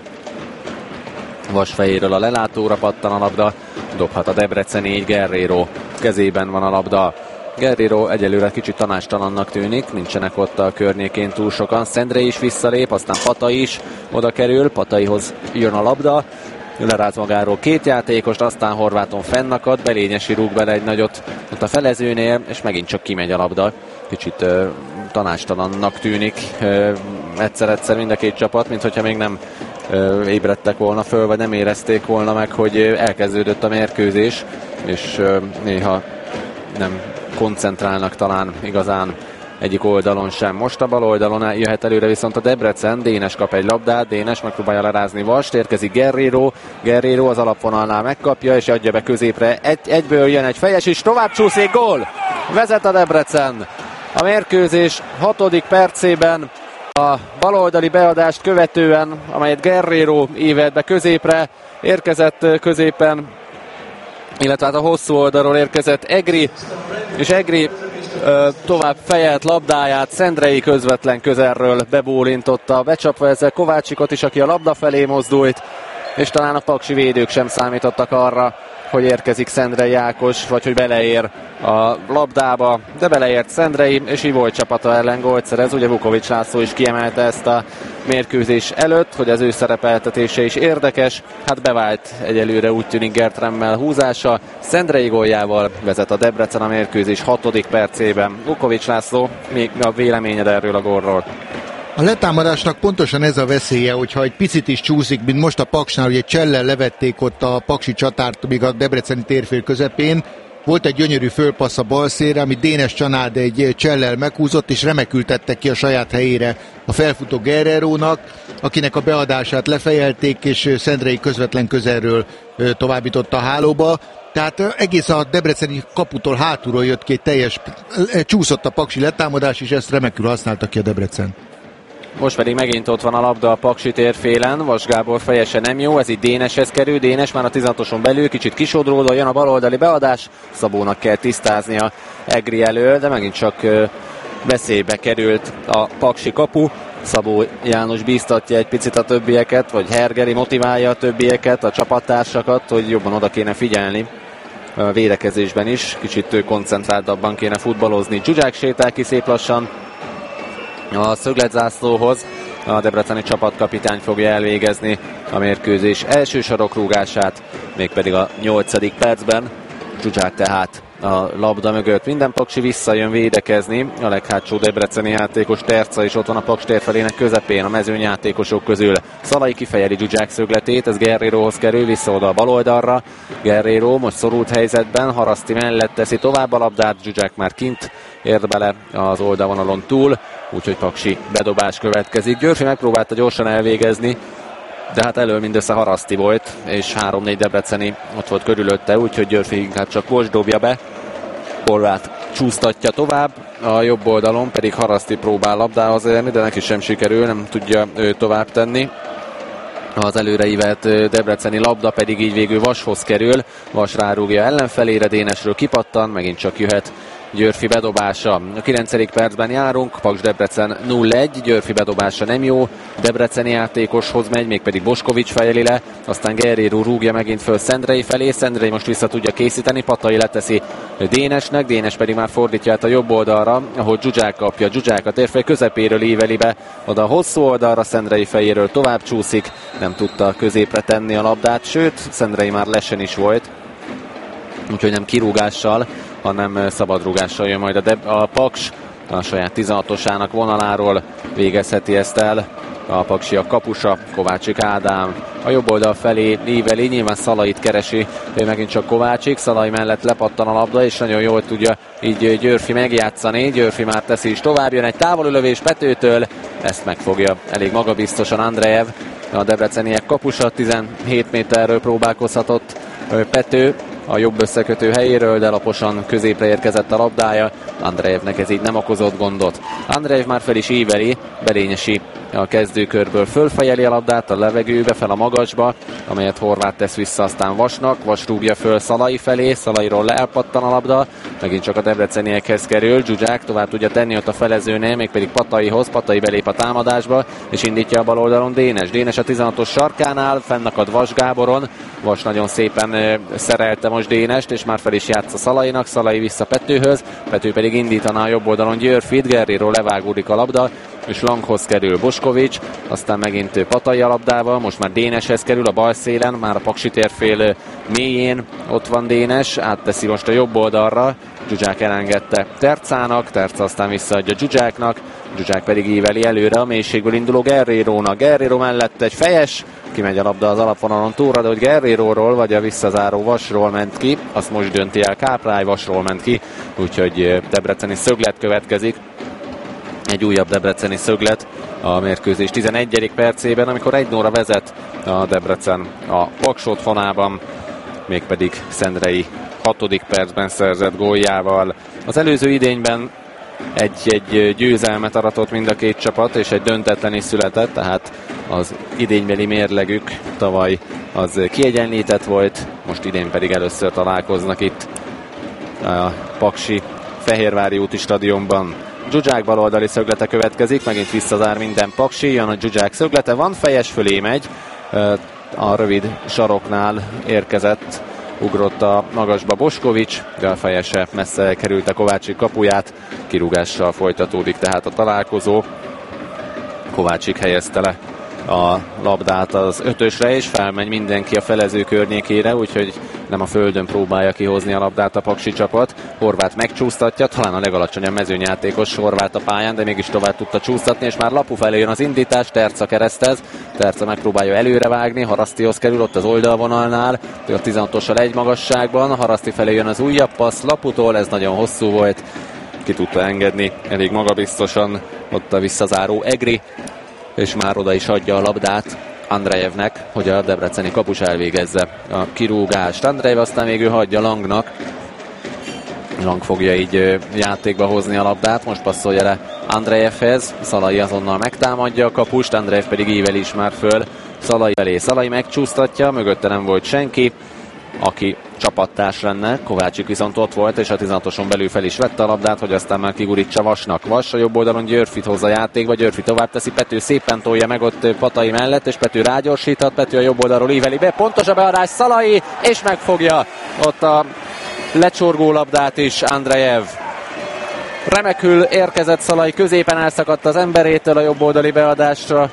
Vas fejéről a lelátóra pattan a labda, dobhat a debreceni, így Guerreiro kezében van a labda. Guerreiro egyelőre kicsit tanástalannak tűnik, nincsenek ott a környékén túl sokan. Szendrei is visszalép, aztán Patai is oda kerül, Pataihoz jön a labda, leráz magáról két játékost, aztán Horváthon fennakad, Belényesi rúg bele egy nagyot ott a felezőnél, és megint csak kimegy a labda. Kicsit uh, tanástalannak tűnik uh, egyszer-egyszer mind a két csapat, mint hogyha még nem uh, ébredtek volna föl, vagy nem érezték volna meg, hogy uh, elkezdődött a mérkőzés, és uh, néha nem koncentrálnak talán igazán egyik oldalon sem. Most a bal oldalon jöhet előre viszont a Debrecen, Dénes kap egy labdát, Dénes megpróbálja lerázni Vast, érkezik Guerreiro, Guerreiro az alapvonalnál megkapja és adja be középre, egy, egyből jön egy fejes és tovább csúszik, gól! Vezet a Debrecen. A mérkőzés hatodik percében a baloldali beadást követően, amelyet Guerreiro ívelt be középre, érkezett középen, illetve hát a hosszú oldalról érkezett Egri, és Egri ö, tovább fejelt labdáját, Szendrei közvetlen közelről bebólintotta, becsapva ezzel Kovácsikot is, aki a labda felé mozdult, és talán a paksi védők sem számítottak arra, hogy érkezik Szendrei Ákos, vagy hogy beleér a labdába, de beleért Szendrei, és így volt csapata ellen gólt szerez. Ugye Vukovics László is kiemelte ezt a mérkőzés előtt, hogy az ő szerepeltetése is érdekes. Hát bevált egyelőre, úgy tűnik, Gert Remmel húzása. Szendrei góljával vezet a Debrecen a mérkőzés hatodik percében. Vukovics László, mi a véleményed erről a gólról? A letámadásnak pontosan ez a veszélye, hogyha egy picit is csúszik, mint most a Paksnál, hogy egy csellel levették ott a paksi csatárt, még a debreceni térfél közepén. Volt egy gyönyörű fölpassz a bal szélre, amit Dénes Csanád egy csellel meghúzott, és remekül tette ki a saját helyére a felfutó Guerrerónak, akinek a beadását lefejelték, és Szendrei közvetlen közelről továbbította a hálóba. Tehát egész a debreceni kaputól hátulról jött ki egy teljes, csúszott a paksi letámadás, és ezt remekül használta ki a Debrecen. Most pedig megint ott van a labda a Paksi térfélen, Vas Gábor fejese nem jó, ez itt Déneshez kerül, Dénes már a tizenhatoson belül, kicsit kisodródva, jön a baloldali beadás, Szabónak kell tisztáznia Egri elől, de megint csak veszélybe került a paksi kapu. Szabó János bíztatja egy picit a többieket, vagy Hergeli motiválja a többieket, a csapattársakat, hogy jobban oda kéne figyelni a védekezésben is, kicsit koncentráltabban kéne futballozni. Zsuzsák sétál ki szép lassan a szögletzászlóhoz, a debreceni csapatkapitány fogja elvégezni a mérkőzés első sarokrúgását, mégpedig a nyolcadik percben. Zsuzsák tehát a labda mögött, minden paksi visszajön védekezni, a leghátsó debreceni játékos Terca is ott van a Paks térfelének közepén, a mezőny játékosok közül. Szalai kifejeli Zsuzsák szögletét, ez Guerrerohoz kerül, vissza oda a baloldalra. Guerrero most szorult helyzetben, Haraszti mellett teszi tovább a labdát, Zsuzsák már kint ért bele az oldalvonalon túl, úgyhogy paksi bedobás következik. Györfi megpróbálta gyorsan elvégezni, de hát elől mindössze Haraszti volt, és három-négy debreceni ott volt körülötte, úgyhogy Györfi inkább csak most dobja be. Horváth csúsztatja tovább, a jobb oldalon pedig Haraszti próbál labdához érni, de neki sem sikerül, nem tudja ő tovább tenni. Az előreívelt debreceni labda pedig így végül Vashoz kerül, Vas rárúgja ellenfelére, Dénesről kipattan, megint csak jöhet Györfi bedobása. A kilencedik percben járunk, Paks Debrecen nulla egy, Györfi bedobása nem jó, debreceni játékoshoz megy, mégpedig Boskovics fejeli le, aztán Guerrero rúgja megint föl Szendrei felé, Szendrei most vissza tudja készíteni, Patai leteszi Dénesnek, Dénes pedig már fordítja át a jobb oldalra, ahol Zsuzsák kapja, Zsuzsák a térfél közepéről íveli be, oda a hosszú oldalra, Szendrei fejéről tovább csúszik, nem tudta középre tenni a labdát, sőt, Szendrei már lesen is volt, úgyhogy nem kirúgással, hanem szabadrúgással jön majd a, de- a Paks, a saját tizenhatosának vonaláról végezheti ezt el. A paksi a kapusa, Kovácsik Ádám a jobb oldal felé íveli, nyilván Szalait keresi, ő megint csak Kovácsik, Szalai mellett lepattan a labda, és nagyon jól tudja így Györfi megjátszani, Györfi már teszi is tovább, jön egy távolülövés Petőtől, ezt megfogja elég magabiztosan Andrejev, a debreceniek kapusa, tizenhét méterről próbálkozhatott Pető a jobb összekötő helyéről, de laposan középre érkezett a labdája. Andrejevnek ez így nem okozott gondot. Andrejev már fel is íveli, Belényesi a kezdőkörből fölfejeli a labdát a levegőbe, fel a magasba, amelyet Horváth tesz vissza aztán Vasnak. Vas rúgja föl Szalai felé, Szalairól elpattan a labda, megint csak a debreceniekhez kerül, Zsuzsák tovább tudja tenni ott a felezőnél, mégpedig Pataihoz, Patai belép a támadásba, és indítja a bal oldalon Dénes. Dénes a tizenhatos sarkánál, fennakad Vas Gáboron, Vas nagyon szépen szerelte most Dénest, és már fel is játsza Szalainak, Szalai vissza Petőhöz, Pető pedig indítaná a jobb oldalon Györfit, Guerrero levágódik a labda, és Langhoz kerül Boskovics, aztán megint Patai a labdával, most már Déneshez kerül a bal szélen, már a paksi térfél mélyén ott van Dénes, átteszi most a jobb oldalra, Zsuzsák elengedte Tercának, Terca aztán visszaadja Zsuzsáknak, Zsuzsák pedig íveli előre a mélységből induló Guerrerónak, Guerrero mellett egy fejes, kimegy a labda az alapvonalon túlra, de hogy Guerreróról vagy a visszazáró Vasról ment ki, azt most dönti el Káprály, Vasról ment ki, úgyhogy debreceni szöglet következik. Egy újabb debreceni szöglet a mérkőzés tizenegyedik percében, amikor egy nulla vezet a Debrecen a Paks otthonában, mégpedig Szendrei hatodik percben szerzett góljával. Az előző idényben egy-egy győzelmet aratott mind a két csapat, és egy döntetlen is született, tehát az idénybeli mérlegük tavaly az kiegyenlített volt, most idén pedig először találkoznak itt a paksi Fehérvári úti stadionban. Zsuzsák baloldali szöglete következik, megint visszazár minden paksi, jön a Zsuzsák szöglete, van fejes, fölé megy, a rövid saroknál érkezett ugrott a magasba Boskovics, de a fejese messze elkerült a Kovácsik kapuját, kirúgással folytatódik tehát a találkozó. Kovácsik helyezte le a labdát az ötösre, és felmegy mindenki a felező környékére, úgyhogy nem a földön próbálja kihozni a labdát a paksi csapat. Horváth megcsúsztatja, talán a legalacsonyabb mezőnyjátékos Horváth a pályán, de mégis tovább tudta csúsztatni, és már Lapu felé jön az indítás, Terca keresztez, Terca megpróbálja előrevágni, Harasztihoz kerül ott az oldalvonalnál, ő a tizenhatossal egy magasságban, Haraszti felé jön az újabb passz Laputól, ez nagyon hosszú volt, ki tudta engedni elég magabiztosan ott a visszazáró Egri, és már oda is adja a labdát Andrejevnek, hogy a debreceni kapus elvégezze a kirúgást. Andrejev aztán végül hagyja Langnak. Lang fogja így játékba hozni a labdát, most passzolja le Andrejevhez, Szalai azonnal megtámadja a kapust, Andrejev pedig ível is már föl Szalai elé. Szalai megcsúsztatja, mögötte nem volt senki, aki csapattárs lenne, Kovácsik viszont ott volt, és a tizenhatoson belül fel is vette a labdát, hogy aztán már kigurítsa Vasnak. Vas a jobb oldalon Györfit hozza a játékba, Györfi tovább teszi, Pető szépen tolja meg ott Patai mellett, és Pető rágyorsíthat, Pető a jobb oldalról íveli be, pontos a beadás, Szalai, és megfogja ott a lecsorgó labdát is Andrejev. Remekül érkezett Szalai, középen elszakadt az emberétől a jobb oldali beadásra,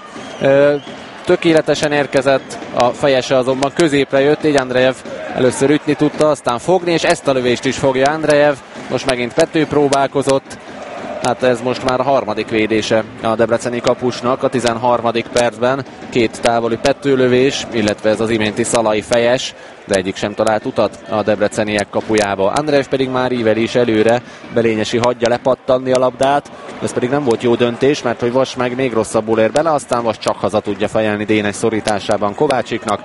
tökéletesen érkezett, a fejese azonban középre jött, így Andrejev először ütni tudta, aztán fogni, és ezt a lövést is fogja Andrejev. Most megint Pető próbálkozott, hát ez most már a harmadik védése a debreceni kapusnak a tizenharmadik percben. Két távoli Pető-lövés, illetve ez az iménti Szalai fejes, de egyik sem talált utat a debreceniek kapujába. Andrejev pedig már ível is előre, Belényesi hagyja lepattanni a labdát, ez pedig nem volt jó döntés, mert hogy Vas meg még rosszabbul ér bele, aztán Vas csak haza tudja fejelni Dénes szorításában Kovácsiknak.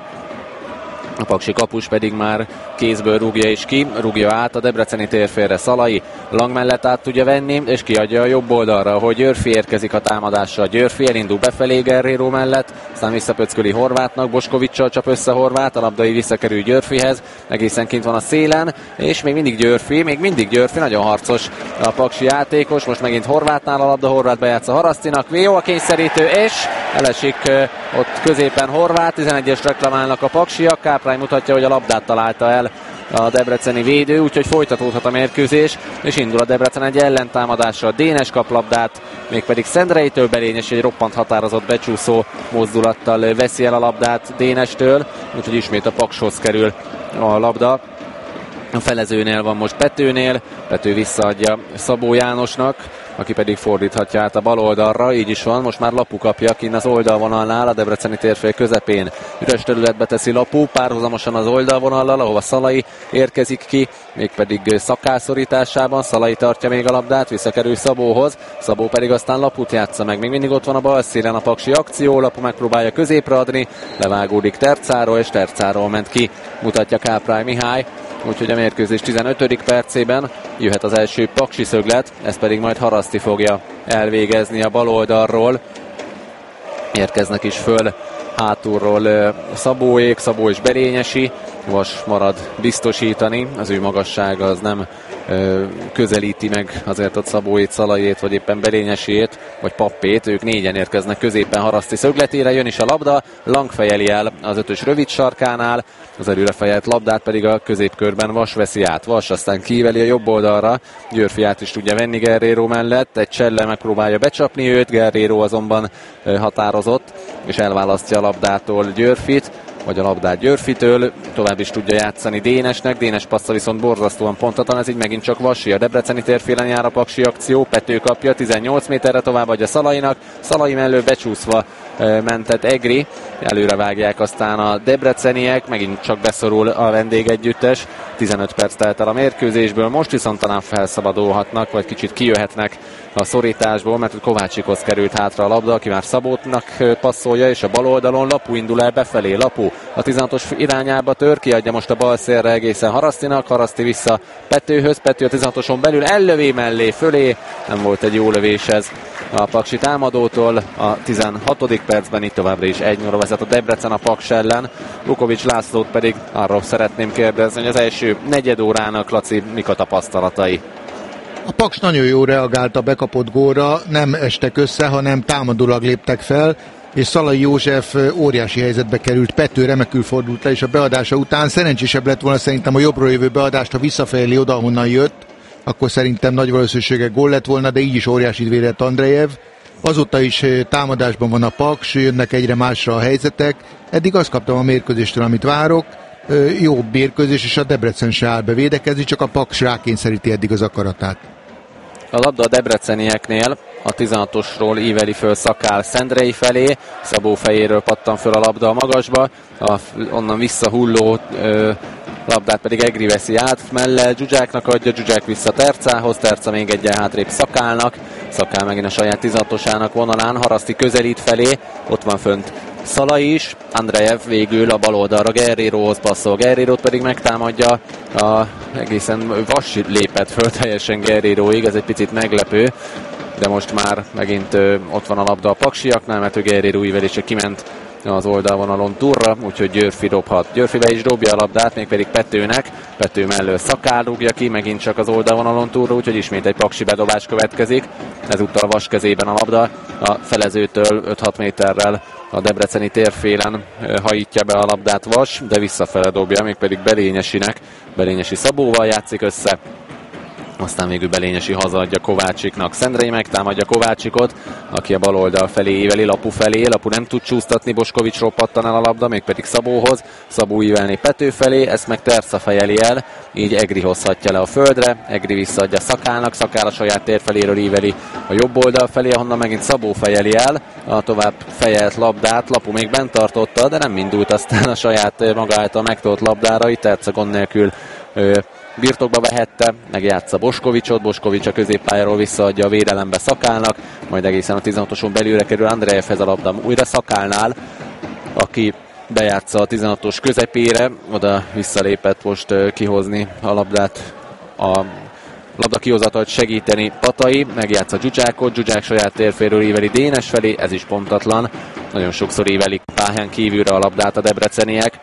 A paksi kapus pedig már kézből rúgja is ki, rúgja át a debreceni térfélre Szalai, Lang mellett át tudja venni, és kiadja a jobb oldalra, hogy Györfi érkezik a támadással. Györfi elindul befelé Guerrero mellett, aztán visszapöcköli Horvátnak, Boskovicsal csap össze Horváth, a labdai visszakerül Györfihez, egészen kint van a szélen, és még mindig Györfi, még mindig Györfi, nagyon harcos a paksi játékos, most megint Horváthnál a labda, Horváth bejátsza Harasztinak, jó a kényszerítő, és elesik ott középen Horváth, tizenegyes reklamálnak a paksiak, Káprány mutatja, hogy a labdát találta el a debreceni védő, úgyhogy folytatódhat a mérkőzés, és indul a Debrecen egy ellentámadásra. Dénes kap labdát, mégpedig Szendreitől, Belényes egy roppant határozott becsúszó mozdulattal veszi el a labdát Dénestől, úgyhogy ismét a Pakshoz kerül a labda. A felezőnél van most Petőnél, Pető visszaadja Szabó Jánosnak, aki pedig fordíthatja át a bal oldalra, így is van, most már Lapu kapja kinn az oldalvonalnál, a debreceni térfél közepén. Üres területbe teszi Lapu, párhuzamosan az oldalvonallal, ahova Szalai érkezik ki, mégpedig szakászorításában, Szalai tartja még a labdát, visszakerül Szabóhoz, Szabó pedig aztán Laput játsza meg, még mindig ott van a bal szélen a paksi akció, Lapu megpróbálja középre adni, levágódik Tercáról, és Tercáról ment ki, mutatja Káprály Mihály. Úgyhogy a mérkőzés tizenötödik percében jöhet az első paksi szöglet, ezt pedig majd Haraszti fogja elvégezni a bal oldalról. Érkeznek is föl hátulról Szabóék, Szabó és Berényesi, Vas marad biztosítani, az ő magassága az nem ö, közelíti meg azért a Szabóét, Szalaiét, vagy éppen Berényesiét, vagy Pappét, ők négyen érkeznek középen Haraszti szögletére, jön is a labda, Lang fejeli el az ötös rövid sarkánál, az előre fejelt labdát pedig a középkörben Vas veszi át, Vas aztán kíveli a jobb oldalra, Györfi át is tudja venni Guerrero mellett, egy Cselle megpróbálja becsapni őt, Guerrero azonban ö, határozott, és elválasztja a labdától Györfit, vagy a labdát Györfitől, tovább is tudja játszani Dénesnek, Dénes passza viszont borzasztóan pontatlan, ez így megint csak Vasi, a debreceni térfélen jár a paksi akció, Pető kapja, tizennyolc méterre tovább adja Szalainak, Szalai mellől becsúszva e, mentett Egri, előre vágják aztán a debreceniek, megint csak beszorul a vendégegyüttes, tizenöt perc telt el a mérkőzésből, most viszont talán felszabadulhatnak, vagy kicsit kijöhetnek a szorításból, mert Kovácsikhoz került hátra a labda, aki már Szabótnak passzolja, és a bal oldalon Lapu indul el befelé, Lapu a tizenhatos irányába tör, kiadja most a bal szélre egészen Harasztinak, Haraszti vissza Petőhöz, Pető a tizenhatoson belül ellövé mellé, fölé, nem volt egy jó lövés ez a paksi támadótól, a tizenhatodik percben itt továbbra is egy nulla vezet a Debrecen a Paks ellen, Vukovics Lászlót pedig arról szeretném kérdezni, hogy az első negyed órának, Laci, mik a tapasztalatai? A Paks nagyon jól reagált a bekapott gólra, nem estek össze, hanem támadólag léptek fel. és Szalai József óriási helyzetbe került, Pető remekül fordult le, és a beadása után szerencsésebb lett volna szerintem a jobbról jövő beadást, ha visszafelé oda, honnan jött, akkor szerintem nagy valószínűséggel gól lett volna, de így is óriásit védett Andrejev. Azóta is támadásban van a Paks, jönnek egyre másra a helyzetek. Eddig azt kaptam a mérkőzéstől, amit várok. Jó mérkőzés, és a Debrecen se áll be védekezni, csak a Paks rákényszeríti eddig az akaratát. A labda a debrecenieknél, a tizenhatosról íveli föl Szakál Szendrei felé, Szabó fejéről pattan föl a labda a magasba, a onnan visszahulló ö, labdát pedig Egri veszi át, mellé Zsuzsáknak adja, Zsuzsák vissza Tercához, Terca még egyen hátrébb Szakálnak, Szakál megint a saját tizenhatosának vonalán, Haraszti közelít felé, ott van fönt Szalai is, Andrejev végül a bal oldalra Guerreirohoz passzol, Guerreirót pedig megtámadja, a, egészen vas lépett föl teljesen Guerreiroig, ez egy picit meglepő, de most már megint ö, ott van a labda a paksiaknál, mert ő Guerreiro ívelése kiment az oldalvonalon túlra, úgyhogy Györfi dobhat. Györfi be is dobja a labdát, mégpedig Petőnek, Pető mellől Szakál rúgja ki, megint csak az oldalvonalon túlra, úgyhogy ismét egy paksi bedobás következik, ezúttal Vas kezében a labda, a felezőtől öt-hat méterrel a debreceni térfélen hajítja be a labdát Vas, de visszafele dobja, mégpedig Belényesinek, Belényesi Szabóval játszik össze, aztán végül Belényesi hazaadja Kovácsiknak. Szendrei megtámadja Kovácsikot, aki a bal oldal felé éveli, Lapu felé. Lapu nem tud csúsztatni, Boskovicsról pattan el a labda, mégpedig Szabóhoz. Szabó ívelni Pető felé, ezt meg Terca fejeli el, így Egri hozhatja le a földre. Egri visszaadja Szakálnak, Szakál a saját térfeléről íveli a jobb oldal felé, ahonnan megint Szabó fejeli el. A tovább fejelt labdát Lapu még bent tartotta, de nem indult aztán a saját maga által megtolt labdára, itt Terca gond nélkül birtokba vehette, megjátsza Boskovicsot, Boskovics a középpályáról visszaadja a védelembe Szakálnak, majd egészen a tizenhatoson belülre kerül Andrejevhez a labda újra Szakálnál, aki bejátsza a tizenhatos közepére, oda visszalépett most kihozni a labdát, a labda kihozatalt segíteni Tatai, megjátsza Zsuzsákot, Zsuzsák saját térféről íveli Dénes felé, ez is pontatlan, nagyon sokszor ívelik pályán kívülre a labdát a debreceniek.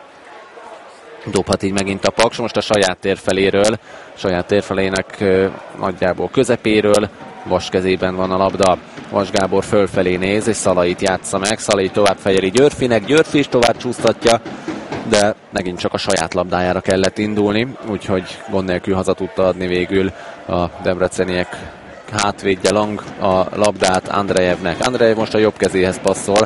Dobhat így megint a Paks, most a saját térfeléről, saját térfelének nagyjából közepéről, Vas kezében van a labda, Vas Gábor fölfelé néz, és Szalait játsza meg, Szalai tovább fejeli Györfinek, Györfi is tovább csúsztatja, de megint csak a saját labdájára kellett indulni, úgyhogy gond nélkül haza tudta adni végül a debreceniek hátvédje Lang a labdát Andrejevnek. Andrejev most a jobb kezéhez passzol,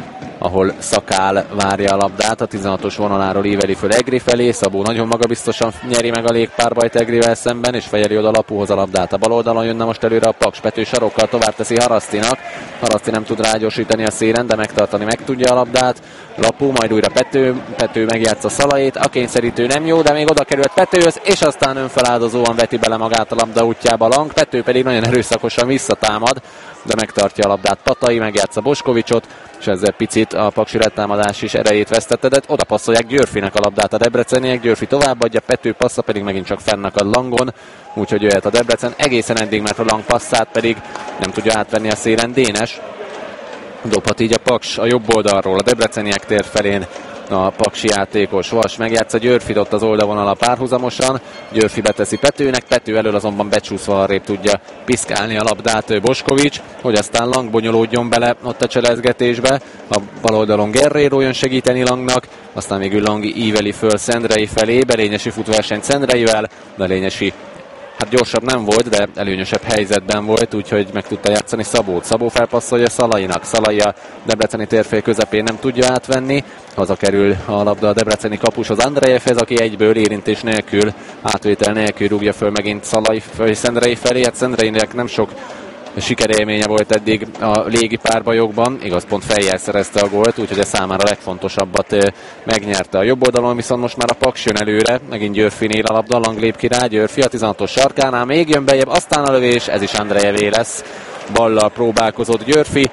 ahol Szakál várja a labdát, a tizenhatos vonaláról íveli föl Egri felé, Szabó nagyon magabiztosan nyeri meg a légpárbajt Egrivel szemben, és fejeli oda Lapuhoz a labdát. A bal oldalon jönne most előre a Paks, Pető sarokkal tovább teszi Harasztinak, Haraszti nem tud rágyorsítani a szélen, de megtartani meg tudja a labdát, Lapu, majd újra Pető, Pető megjátsza Szalait, a kényszerítő nem jó, de még oda került Petőhöz, és aztán önfeláldozóan veti bele magát a labda útjába Lang, Pető pedig nagyon erőszakosan visszatámad, de megtartja a labdát Tatai, megjátsza Boskovicsot, és ezzel picit a paksi rettámadás is erejét vesztette, de oda passzolják Györfinek a labdát a debreceniek, Györfi továbbadja, Pető passza pedig megint csak fennakad Langon, úgyhogy jöhet a Debrecen egészen eddig, mert a Lang passzát pedig nem tudja átvenni a szélen Dénes. Dobhat így a Paks a jobb oldalról, a debreceniek tér felén a paksi játékos. Vas megjátsza Györfit ott az oldalvonal párhuzamosan, Györfi beteszi Petőnek, Pető elől azonban becsúszva arrébb tudja piszkálni a labdát Boskovics, hogy aztán Lang bonyolódjon bele ott a cselezgetésbe. A bal oldalon Guerreiro jön segíteni Langnak, aztán végül Lang íveli föl Szendrei felé, Belényesi futverseny Szendreivel, Belényesi hát gyorsabb nem volt, de előnyösebb helyzetben volt, úgyhogy meg tudta játszani Szabót. Szabó felpasszolja Szalainak. Szalai a debreceni térfél közepén nem tudja átvenni. Hazakerül a labda a debreceni kapushoz Andrejevhez, aki egyből érintés nélkül, átvétel nélkül rúgja föl megint Szalai Szendrei felé. Hát Szendreinek nem sok sikerélménye volt eddig a légi párbajokban, igaz, pont fejjel szerezte a gólt, úgyhogy a számára a legfontosabbat megnyerte. A jobb oldalon viszont most már a Paks jön előre, megint Györfinél a labda, Lang lép ki rá, Györfi a tizenhatos sarkánál, még jön bejebb, aztán a lövés, ez is Andrejevé lesz, ballal próbálkozott Györfi,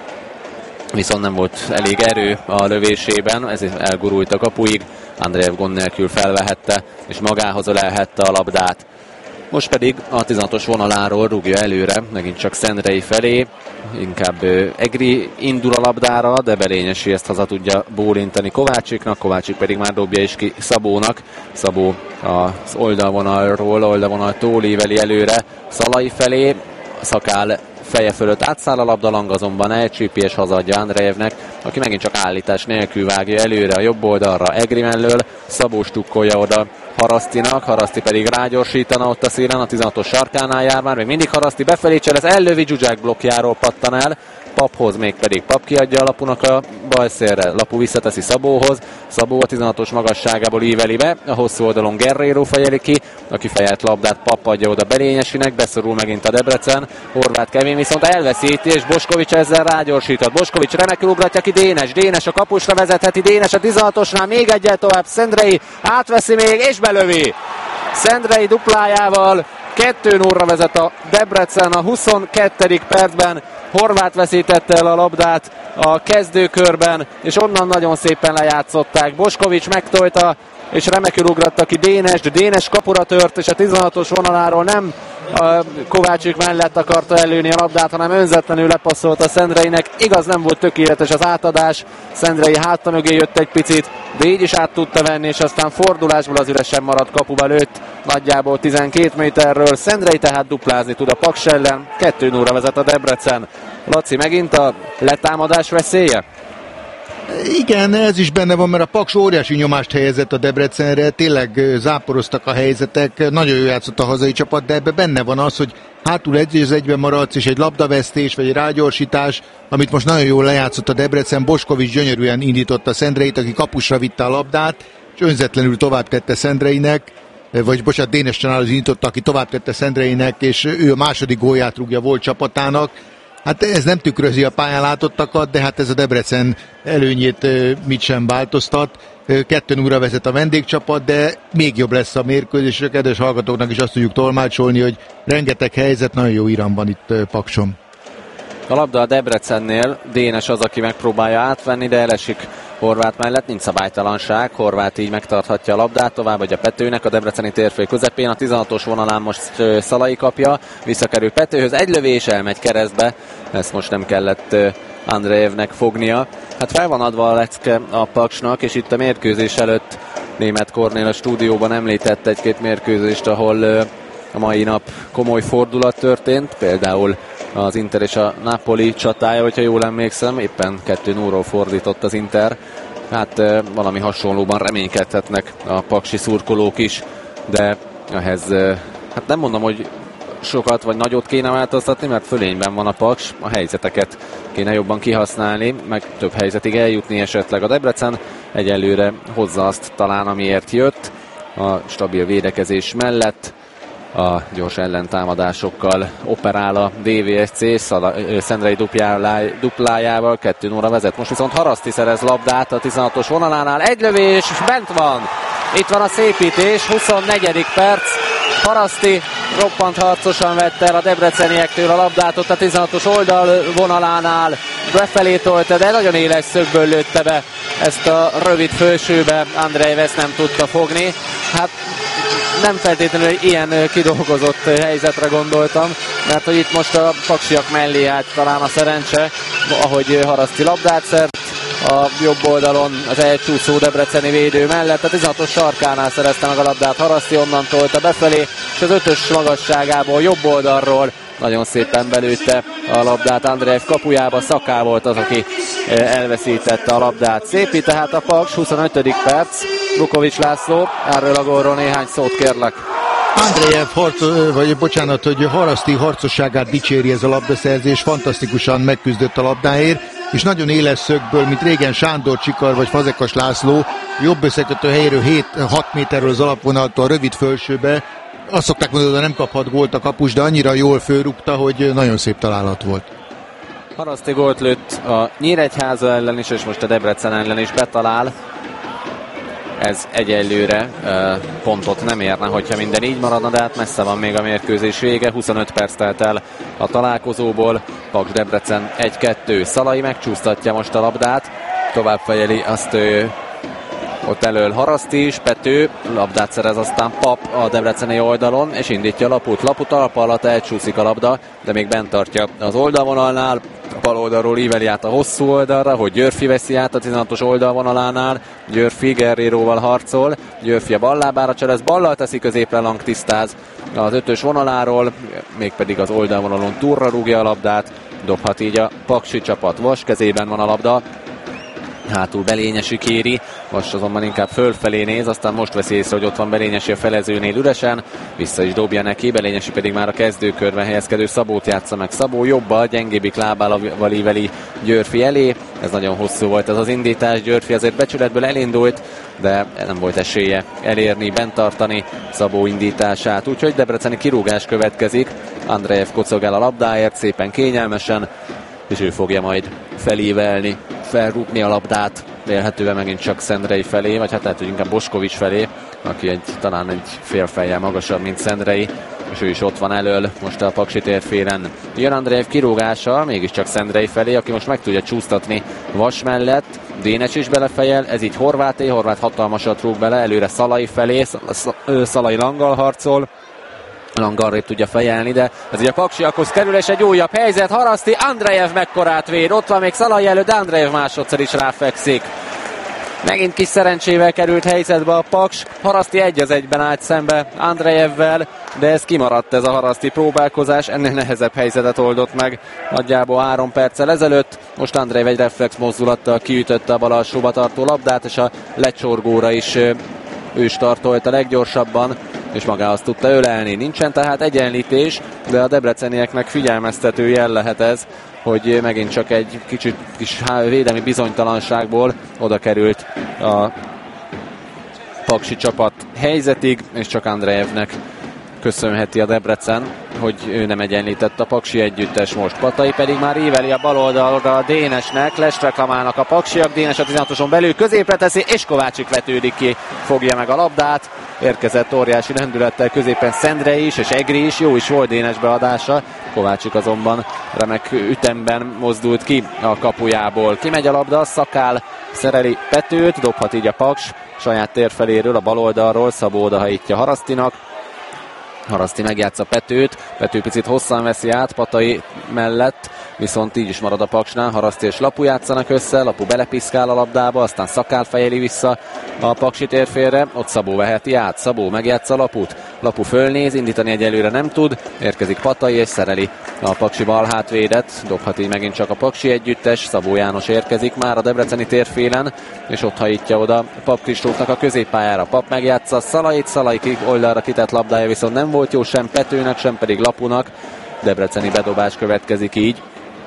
viszont nem volt elég erő a lövésében, ezért elgurult a kapuig, Andrejev gond nélkül felvehette, és magához ölelhette a labdát. Most pedig a tizenhatos vonaláról rúgja előre, megint csak Szendrei felé, inkább Egri indul a labdára, de Belényesi ezt haza tudja bólintani Kovácsiknak, Kovácsik pedig már dobja is ki Szabónak. Szabó az oldalvonalról, oldalvonaltól íveli előre Szalai felé, Szakál feje fölött átszáll a labdalang, azonban elcsípi és hazadja Andrejevnek, aki megint csak állítás nélkül vágja előre a jobb oldalra Egri mellől, Szabó stukkolja oda Harasztinak, Haraszti pedig rágyorsítana ott a szélen, a tizenhatos sarkánál jár már, még mindig Haraszti befelé cselez, ellövi Zsuzsák blokkjáról pattan el, Paphoz még pedig Pap kiadja a Lapunak a bal szélre, Lapu visszateszi Szabóhoz, Szabó a tizenhatos magasságából íveli be, a hosszú oldalon Guerrero fejeli ki, aki fejelt labdát Pap adja oda Belényesinek, beszorul megint a Debrecen, Horváth Kevin viszont elveszíti, és Boskovics ezzel rágyorsított, Boskovics remekül ugratja ki Dénes, Dénes a kapusra vezetheti, Dénes a tizenhatosnál még egyel tovább, Szendrei átveszi még, és belövi! Szendrei duplájával kettő nullra vezet a Debrecen a huszonkettedik percben, Horváth veszítette el a labdát a kezdőkörben, és onnan nagyon szépen lejátszották. Boskovics megtojta, és remekül ugratta ki Dénes, de Dénes kapura tört, és a tizenhatos vonaláról nem a Kovácsik mellett akarta előni a labdát, hanem önzetlenül lepasszolt a Szendreinek. Igaz, nem volt tökéletes az átadás, Szendrei háta mögé jött egy picit, de így is át tudta venni, és aztán fordulásból az üresen maradt kapuba lőtt, nagyjából tizenkét méterről. Szendrei tehát duplázni tud a Paks ellen, kettő nullra vezet a Debrecen. Laci, megint a letámadás veszélye? Igen, ez is benne van, mert a Paks óriási nyomást helyezett a Debrecenre, tényleg záporoztak a helyzetek, nagyon jó játszott a hazai csapat, de ebben benne van az, hogy hátul egy az egyben maradsz, és egy labdavesztés, vagy egy rágyorsítás, amit most nagyon jól lejátszott a Debrecen. Boskovics gyönyörűen indította Szendreit, aki kapusra vitte a labdát, és önzetlenül tovább tette Szendreinek, vagy bocsánat, Dénes Csanál az indította, aki tovább tette Szendreinek, és ő a második gólját rúgja volt csapatának. Hát ez nem tükrözi a pályán látottakat, de hát ez a Debrecen előnyét mit sem változtat. kettő nullra vezet a vendégcsapat, de még jobb lesz a mérkőzés. A kedves hallgatóknak is azt tudjuk tolmácsolni, hogy rengeteg helyzet, nagyon jó iram van itt Pakson. A labda a Debrecennél, Dénes az, aki megpróbálja átvenni, de elesik Horváth mellett, nincs szabálytalanság, Horváth így megtarthatja a labdát, továbbadja Petőnek a debreceni térfél közepén, a tizenhatos vonalán most Szalai kapja, visszakerül Petőhöz, egy lövés elmegy keresztbe, ezt most nem kellett Andrejevnek fognia. Hát fel van adva a lecke a Paksnak, és itt a mérkőzés előtt Németh Kornél a stúdióban említett egy-két mérkőzést, ahol a mai nap komoly fordulat történt, például az Inter és a Napoli csatája, hogyha jól emlékszem, éppen kettő nullról fordított az Inter. Hát valami hasonlóban reménykedhetnek a paksi szurkolók is, de ehhez hát nem mondom, hogy sokat vagy nagyot kéne változtatni, mert fölényben van a Paks, a helyzeteket kéne jobban kihasználni, meg több helyzetig eljutni esetleg. A Debrecen egyelőre hozza azt talán, amiért jött, a stabil védekezés mellett. A gyors ellentámadásokkal operál a dé vé es cé, Szendrei duplájával kettő nullra vezet. Most viszont Haraszti szerez labdát a tizenhatos vonalánál, egy lövés, és bent van. Itt van a szépítés, huszonnegyedik perc. Haraszti roppant harcosan vette el a debreceniektől a labdát ott a tizenhatos oldal vonalánál. Befelé tolta, de nagyon éles szögből lőtte be ezt a rövid fölsőbe. Andrej ezt nem tudta fogni. Hát nem feltétlenül ilyen kidolgozott helyzetre gondoltam, mert hogy itt most a paksiak mellé állt talán a szerencse, ahogy Haraszti labdát szert a jobb oldalon az elcsúszó debreceni védő mellett. A tizenhatos sarkánál szerezte meg a labdát Haraszti, onnan tolta befelé, és az ötös magasságából jobb oldalról nagyon szépen belőtte a labdát Andrejev kapujába. Szaká volt az, aki elveszítette a labdát. Szépi tehát a Paks, huszonötödik perc. Vukovics László, erről a gólról néhány szót kérlek. Andrejev harc, vagy bocsánat, hogy Haraszti harcosságát dicséri ez a labdaszerzés, fantasztikusan megküzdött a labdáért, és nagyon éles szögből, mint régen Sándor Csikar vagy Fazekas László, jobb összekötő helyéről hét-hat méterről az alapvonaltól rövid fölsőbe. Azt szokták mondani, hogy nem kaphat gólt a kapus, de annyira jól fölrúgta, hogy nagyon szép találat volt. Haraszti gólt lőtt a Nyíregyháza ellen is, és most a Debrecen ellen is betalál. Ez egyelőre pontot nem érne, hogyha minden így maradna, de hát messze van még a mérkőzés vége. huszonöt perc telt el a találkozóból. Paks Debrecen egy kettő. Szalai megcsúsztatja most a labdát. Tovább fejeli azt Ott elől Haraszti is, Pető, labdát szerez aztán Pap a debreceni oldalon, és indítja Laput. Lapu talpa alatt elcsúszik a labda, de még bent tartja az oldalvonalnál. Bal oldalról íveli át a hosszú oldalra, hogy Györfi veszi át a tizenhatos oldalvonalánál. Györfi Guerreiróval harcol, Györfi a ballábára cselez, ballal teszi középre, Lang tisztáz az ötös vonaláról, mégpedig az oldalvonalon túlra rúgja a labdát, dobhat így a paksi csapat. Vas kezében van a labda, hátul Belényesi kéri, most azonban inkább fölfelé néz, aztán most veszi észre, hogy ott van Belényesi a felezőnél üresen, vissza is dobja neki, Belényesi pedig már a kezdőkörben helyezkedő Szabót játsza meg. Szabó jobbal, gyengébbik lábával íveli Györfi elé, ez nagyon hosszú volt ez az indítás, Györfi azért becsületből elindult, de nem volt esélye elérni, bent tartani Szabó indítását, úgyhogy debreceni kirúgás következik. Andrejev kocogál a labdáért, szépen kényelmesen, és ő fogja majd felévelni, felrúgni a labdát, vélhetően megint csak Szendrei felé, vagy hát lehet, hogy inkább Boskovics felé, aki egy, talán egy fél fejjel magasabb, mint Szendrei, és ő is ott van elől, most a Paksi térfélen. Jön Andrejev kirúgása, mégiscsak Szendrei felé, aki most meg tudja csúsztatni Vas mellett, Dénes is belefejel, ez így Horváté, Horvát hatalmasat rúg bele, előre Szalai felé, Szalai Langgal harcol, Lang arrébb tudja fejelni, de ez így a paksiakhoz kerül, és egy újabb helyzet, Haraszti, Andrejev mekkorát véd, ott van még Szalai előtt, de Andrejev másodszor is ráfekszik. Megint kis szerencsével került helyzetbe a Paks, Haraszti egy az egyben állt szembe Andrejevvel, de ez kimaradt ez a Haraszti próbálkozás, ennél nehezebb helyzetet oldott meg nagyjából három perccel ezelőtt. Most Andrejev egy reflex mozdulattal kiütötte a bal alsóba tartó labdát, és a lecsorgóra is ő startolt a leggyorsabban, és magához tudta ölelni. Nincsen tehát egyenlítés, de a debrecenieknek figyelmeztető jel lehet ez, hogy megint csak egy kicsit kis védelmi bizonytalanságból oda került a paksi csapat helyzetig, és csak Andrejevnek köszönheti a Debrecen, hogy ő nem egyenlített a paksi együttes most. Patai pedig már íveli a bal oldalra a Dénesnek, lesreklamálnak a paksiak, Dénes a tizenhatoson belül középre teszi, és Kovácsik vetődik ki, fogja meg a labdát. Érkezett óriási lendülettel középen Szendrei is, és Egri is, jó is volt Dénes beadása. Kovácsik azonban remek ütemben mozdult ki a kapujából. Kimegy a labda, Szakál szereli Petőt, dobhat így a Paks saját térfeléről, a bal oldalról, Szabó odahajítja Harasztinak. Haraszti megjátsza Petőt, Pető picit hosszan veszi át Patai mellett, viszont így is marad a Paksnál, Haraszti és Lapu játszanak össze, Lapu belepiszkál a labdába, aztán Szakál fejeli vissza a paksi térfélre, ott Szabó veheti át, Szabó megjátsza Laput, Lapu fölnéz, indítani egyelőre nem tud, érkezik Patai és szereli a paksi bal hátvédet, dobhat így megint csak a paksi együttes, Szabó János érkezik már a debreceni térfélen, és ott hajítja oda Pap Kristófnak a középpályára. Pap megjátsza Szalait, Szalai oldalra kitett labdája viszont nem volt jó sem Petőnek, sem pedig Lapunak. Debreceni bedobás következik így.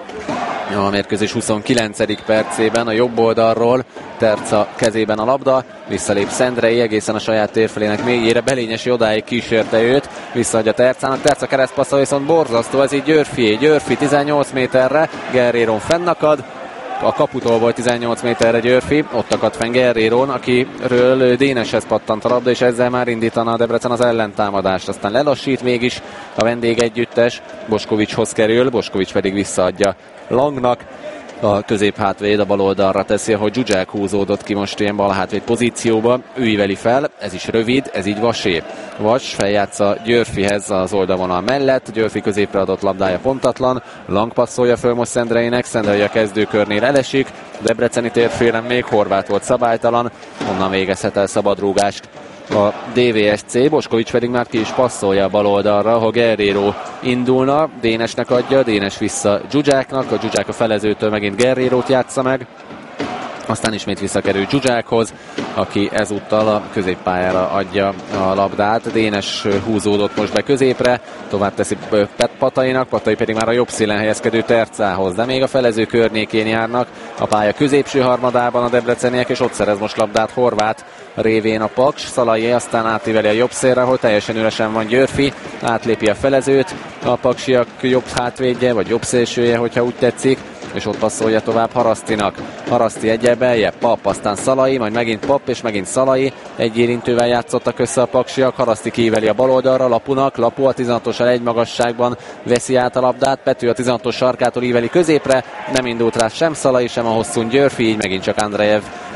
A mérkőzés huszonkilencedik percében a jobb oldalról Terca kezében a labda, visszalép Szendrei egészen a saját térfelének mélyére, Belényesi odáig kísérte őt, visszaadja Tercának, Terca keresztpasszol viszont borzasztó, ez így Györfié, Györfi tizennyolc méterre, Guerreiron fennakad, a kaputól volt tizennyolc méterre Györfi, ott akadt fenn Guerreiron, akiről Déneshez pattant a labda, és ezzel már indítana a Debrecen az ellentámadást. Aztán lelassít mégis a vendég együttes, Boskovicshoz kerül, Boskovics pedig visszaadja Langnak. A középhátvéd a bal oldalra teszi, ahogy Zsuzsák húzódott ki most ilyen balhátvéd pozícióba. Ő íveli fel, ez is rövid, ez így Vasé. Vas feljátsza Györfihez az oldalvonal mellett, Györfi középre adott labdája pontatlan, Lang passzolja föl most Szendreinek, Szendrei a kezdőkörnél elesik, Debreceni térfélen még Horváth volt szabálytalan, onnan végezhet el szabadrúgást a dé vé es cé, Boskovics pedig már ki is passzolja a bal oldalra, ha Guerreiro indulna, Dénesnek adja, Dénes vissza Zsuzsáknak, a Zsuzsák a felezőtől megint Guerreirót játsza meg, aztán ismét visszakerül Zsuzsákhoz, aki ezúttal a középpályára adja a labdát. Dénes húzódott most be középre, tovább teszi Pet Patainak, Patai pedig már a jobb szélen helyezkedő Tercához, de még a felező környékén járnak a pálya középső harmadában a debreceniek, és ott szerez most labdát Horváth révén a Paks. Szalai aztán átíveli a jobb szélre, ahol teljesen üresen van Györfi, átlépi a felezőt, a paksiak jobb hátvédje, vagy jobb szélsője, hogyha úgy tetszik, és ott passzolja tovább Harasztinak. Haraszti egyel beljebb, Pap, aztán Szalai, majd megint Pap, és megint Szalai. Egy érintővel játszottak össze a paksiak, Haraszti kiíveli a bal oldalra Lapunak, Lapu a tizenhatossal egy magasságban veszi át a labdát, Pető a tizenhatos sarkától íveli középre, nem indult rá sem Szalai, sem a hosszún Györfi, így megint csak Andrejev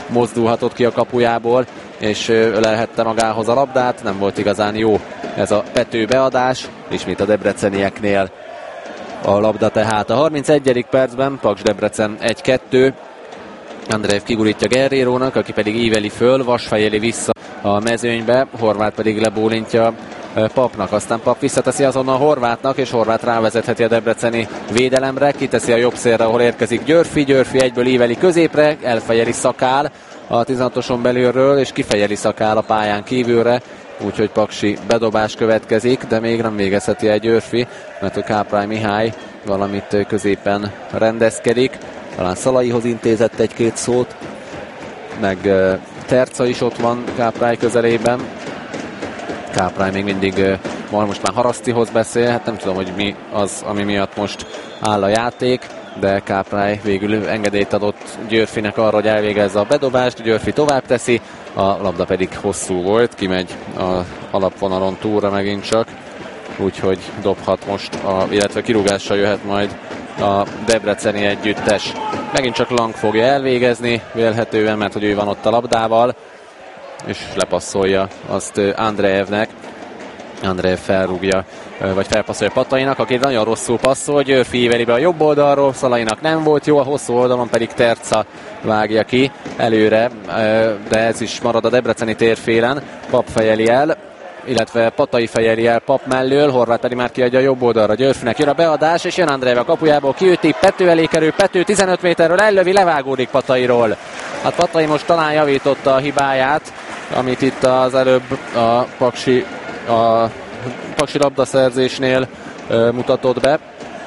mozdulhatott ki a kapujából, és ölelhette magához a labdát. Nem volt igazán jó ez a Pető beadás, ismét a debrecenieknél a labda tehát. A harmincegyedik percben Paks Debrecen egy kettő. Andreev kigurítja Guerreirónak, aki pedig íveli föl, vasfejeli vissza a mezőnybe, Horváth pedig lebólintja Papnak, aztán Pap visszateszi azonnal Horvátnak, és Horváth rávezetheti a debreceni védelemre, kiteszi a jobb szélre, ahol érkezik Györfi, Györfi egyből íveli középre, elfejeli Szakál a tizenhatoson belülről, és kifejeli Szakál a pályán kívülre, úgyhogy paksi bedobás következik, de még nem végezheti el Györfi, mert a Káprály Mihály valamit középen rendezkedik, talán Szalaihoz intézett egy-két szót, meg Terca is ott van Káprály közelében. Káprály még mindig most már Harasztihoz beszél, hát nem tudom, hogy mi az, ami miatt most áll a játék, de Káprály végül engedélyt adott Györfinek arra, hogy elvégezze a bedobást, Györfi tovább teszi, a labda pedig hosszú volt, kimegy az alapvonalon túlra megint csak, úgyhogy dobhat most, a, illetve kirúgással jöhet majd a debreceni együttes. Megint csak Lang fogja elvégezni, vélhetően, mert hogy ő van ott a labdával, és lepasszolja azt Andreevnek. Andreev felrúgja, vagy felpasszolja Patainak, aki nagyon rosszul passzol, Györfi íveli be a jobb oldalról, Szalainak nem volt jó, a hosszú oldalon pedig Terca vágja ki előre, de ez is marad a debreceni térfélen, Pap fejeli el, illetve Patai fejeli el Pap mellől, Horváth pedig már kiadja a jobb oldalra, Györfinek jön a beadás, és jön Andreev a kapujából, kiüti, Pető elé kerül, Pető tizenöt méterről ellövi, levágódik Patairól. Hát Patai most talán javította a hibáját, amit itt az előbb a Paksi, a Paksi labdaszerzésnél ö, mutatott be,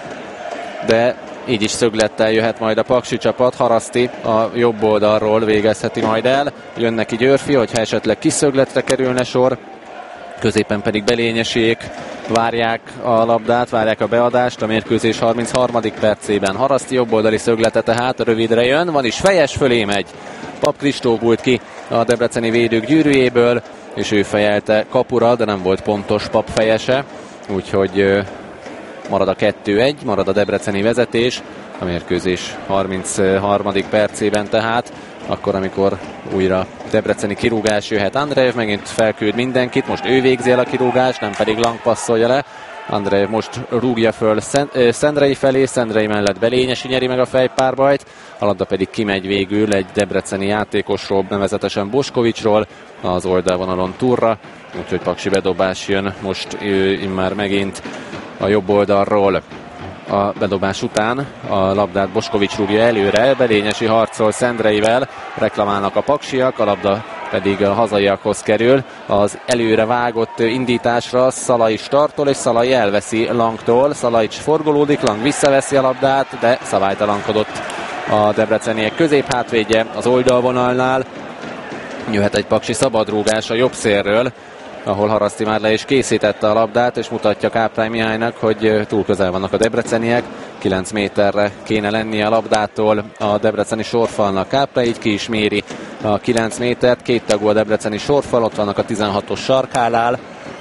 de így is szöglettel jöhet majd a Paksi csapat, Haraszti a jobb oldalról végezheti majd el, jön neki Györfi, hogyha esetleg kiszögletre kerülne sor, középen pedig Belényesék várják a labdát, várják a beadást, a mérkőzés harmincharmadik percében. Haraszti jobboldali szöglete tehát rövidre jön, van is fejes, fölé megy. Pap Kristóf bújt ki a debreceni védők gyűrűjéből, és ő fejelte kapura, de nem volt pontos Pap fejese, úgyhogy marad a kettő egy, marad a debreceni vezetés, a mérkőzés harmincharmadik percében tehát, akkor, amikor újra debreceni kirúgás jöhet. Andreev megint felküld mindenkit, most ő végzi el a kirúgást, nem pedig Lang passzolja le. Andreev most rúgja föl Szendrei felé, Szendrei mellett Belényesi nyeri meg a fejpárbajt, a labda pedig kimegy végül egy debreceni játékosról, nevezetesen Boskovicsról az oldalvonalon túlra, úgyhogy paksi bedobás jön most immár megint a jobb oldalról. A bedobás után a labdát Boskovics rúgja előre, Belényesi harcol Szendreivel, reklamálnak a paksiak, a labda pedig a hazaiakhoz kerül. Az előre vágott indításra Szalai startol, és Szalai elveszi Langtól. Szalai forgolódik, Lang visszaveszi a labdát, de szabálytalankodott a debreceniek középhátvédje az oldalvonalnál. Jöhet egy paksi szabadrúgás a jobb szélről, ahol Haraszti már le is készítette a labdát, és mutatja Káprály Mihálynak, hogy túl közel vannak a debreceniek. kilenc méterre kéne lennie a labdától a debreceni sorfalnak. Káprály így ki is méri a kilenc métert, két tagú a debreceni sorfal, ott vannak a tizenhatos sarkánál,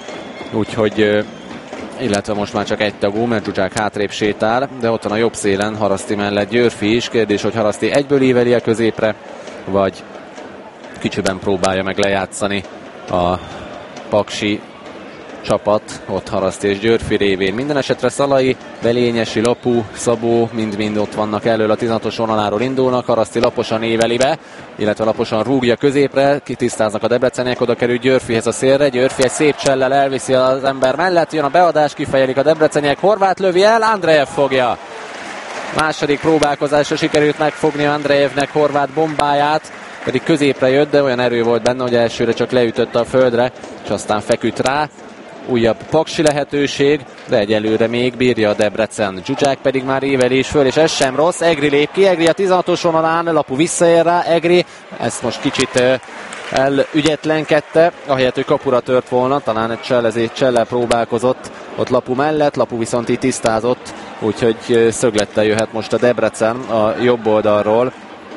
úgyhogy, illetve most már csak egy tagú, mert Zsuzsák hátrébb sétál, de ott van a jobb szélen Haraszti mellett Györfi is. Kérdés, hogy Haraszti egyből íveli a középre, vagy kicsiben próbálja meg lejátszani a paksi csapat, ott Haraszti és Györfi révén. Minden esetre Szalai, Belényesi, Lapu, Szabó mind-mind ott vannak elől, a tizenhatos vonaláról indulnak, Haraszti laposan éveli be, illetve laposan rúgja középre, kitisztáznak a debreceniek, oda kerül Györfihez a szélre, Györfi egy szép csellel elviszi az ember mellett, jön a beadás, kifejelik a debreceniek, Horváth lövi el, Andreev fogja. Második próbálkozásra sikerült megfogni Andreevnek Horváth bombáját, pedig középre jött, de olyan erő volt benne, hogy elsőre csak leütötte a földre, és aztán feküdt rá. Újabb paksi lehetőség, de egyelőre még bírja a Debrecen. Zsuzsák pedig már éveli is föl, és ez sem rossz. Egri lép ki, Egri a tizenhatos vonalán, Lapu visszaér rá, Egri ezt most kicsit elügyetlenkedte, ahelyett, hogy kapura tört volna, talán egy csellezét csellel próbálkozott ott Lapu mellett, Lapu viszont így tisztázott, úgyhogy szöglettel jöhet most a Debrecen a jobb oldalról,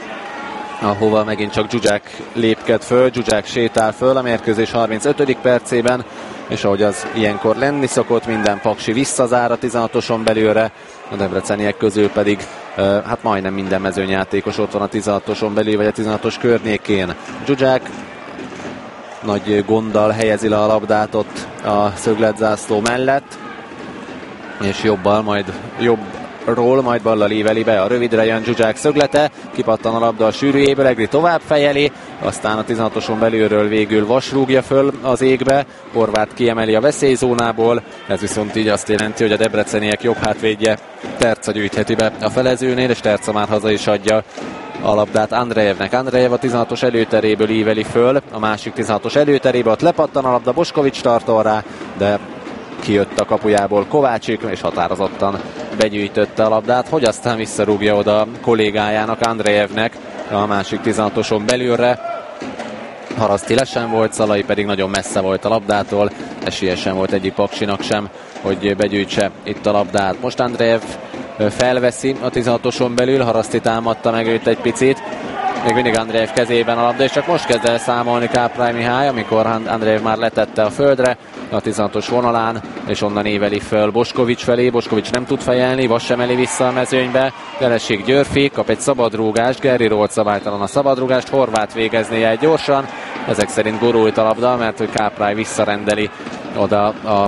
ahova megint csak Zsuzsák lépked föl, Zsuzsák sétál föl a mérkőzés harmincötödik percében, és ahogy az ilyenkor lenni szokott, minden paksi visszazár a tizenhatoson belőle, a debreceniek közül pedig hát majdnem minden mezőnyjátékos ott van a tizenhatoson belül, vagy a tizenhatos környékén. Zsuzsák nagy gonddal helyezi le a labdát ott a szögletzászló mellett, és jobbal, majd jobbról, majd ballal íveli be. A rövidre jön Zsuzsák szöglete, kipattan a labda a sűrűjéből, Egri tovább fejeli, aztán a tizenhatoson belülről végül Vas rúgja föl az égbe, Horváth kiemeli a veszélyzónából, ez viszont így azt jelenti, hogy a debreceniek jobb hátvédje Terca gyűjtheti be a felezőnél, és Terca már haza is adja a labdát Andrejevnek. Andrejev a tizenhatos előteréből íveli föl, a másik tizenhatos előterébe, ott lepattan a labda, Boskovics tartol rá, de kijött a kapujából Kovácsik, és határozottan begyűjtötte a labdát, hogy aztán visszarúgja oda kollégájának, Andrejevnek a másik tizenhatoson belülre. Haraszti lesen volt, Szalai pedig nagyon messze volt a labdától, esélyesen volt egyik paksinak sem, hogy begyűjtse itt a labdát. Most Andrejev felveszi a tizenhatoson belül, Haraszti támadta meg őt egy picit, még mindig Andrejev kezében a labda, és csak most kezd el számolni Káprály Mihály, amikor Andrejev már letette a földre a tizenhatos vonalán, és onnan éveli föl Boskovics felé. Boskovics nem tud fejelni, Vas sem emeli vissza a mezőnybe. Jelesség Györfi kap egy szabadrúgást, Gerri Rolt szabálytalan a szabadrúgást, Horváth végezné el gyorsan. Ezek szerint gurult a labda, mert hogy Káprály visszarendeli oda a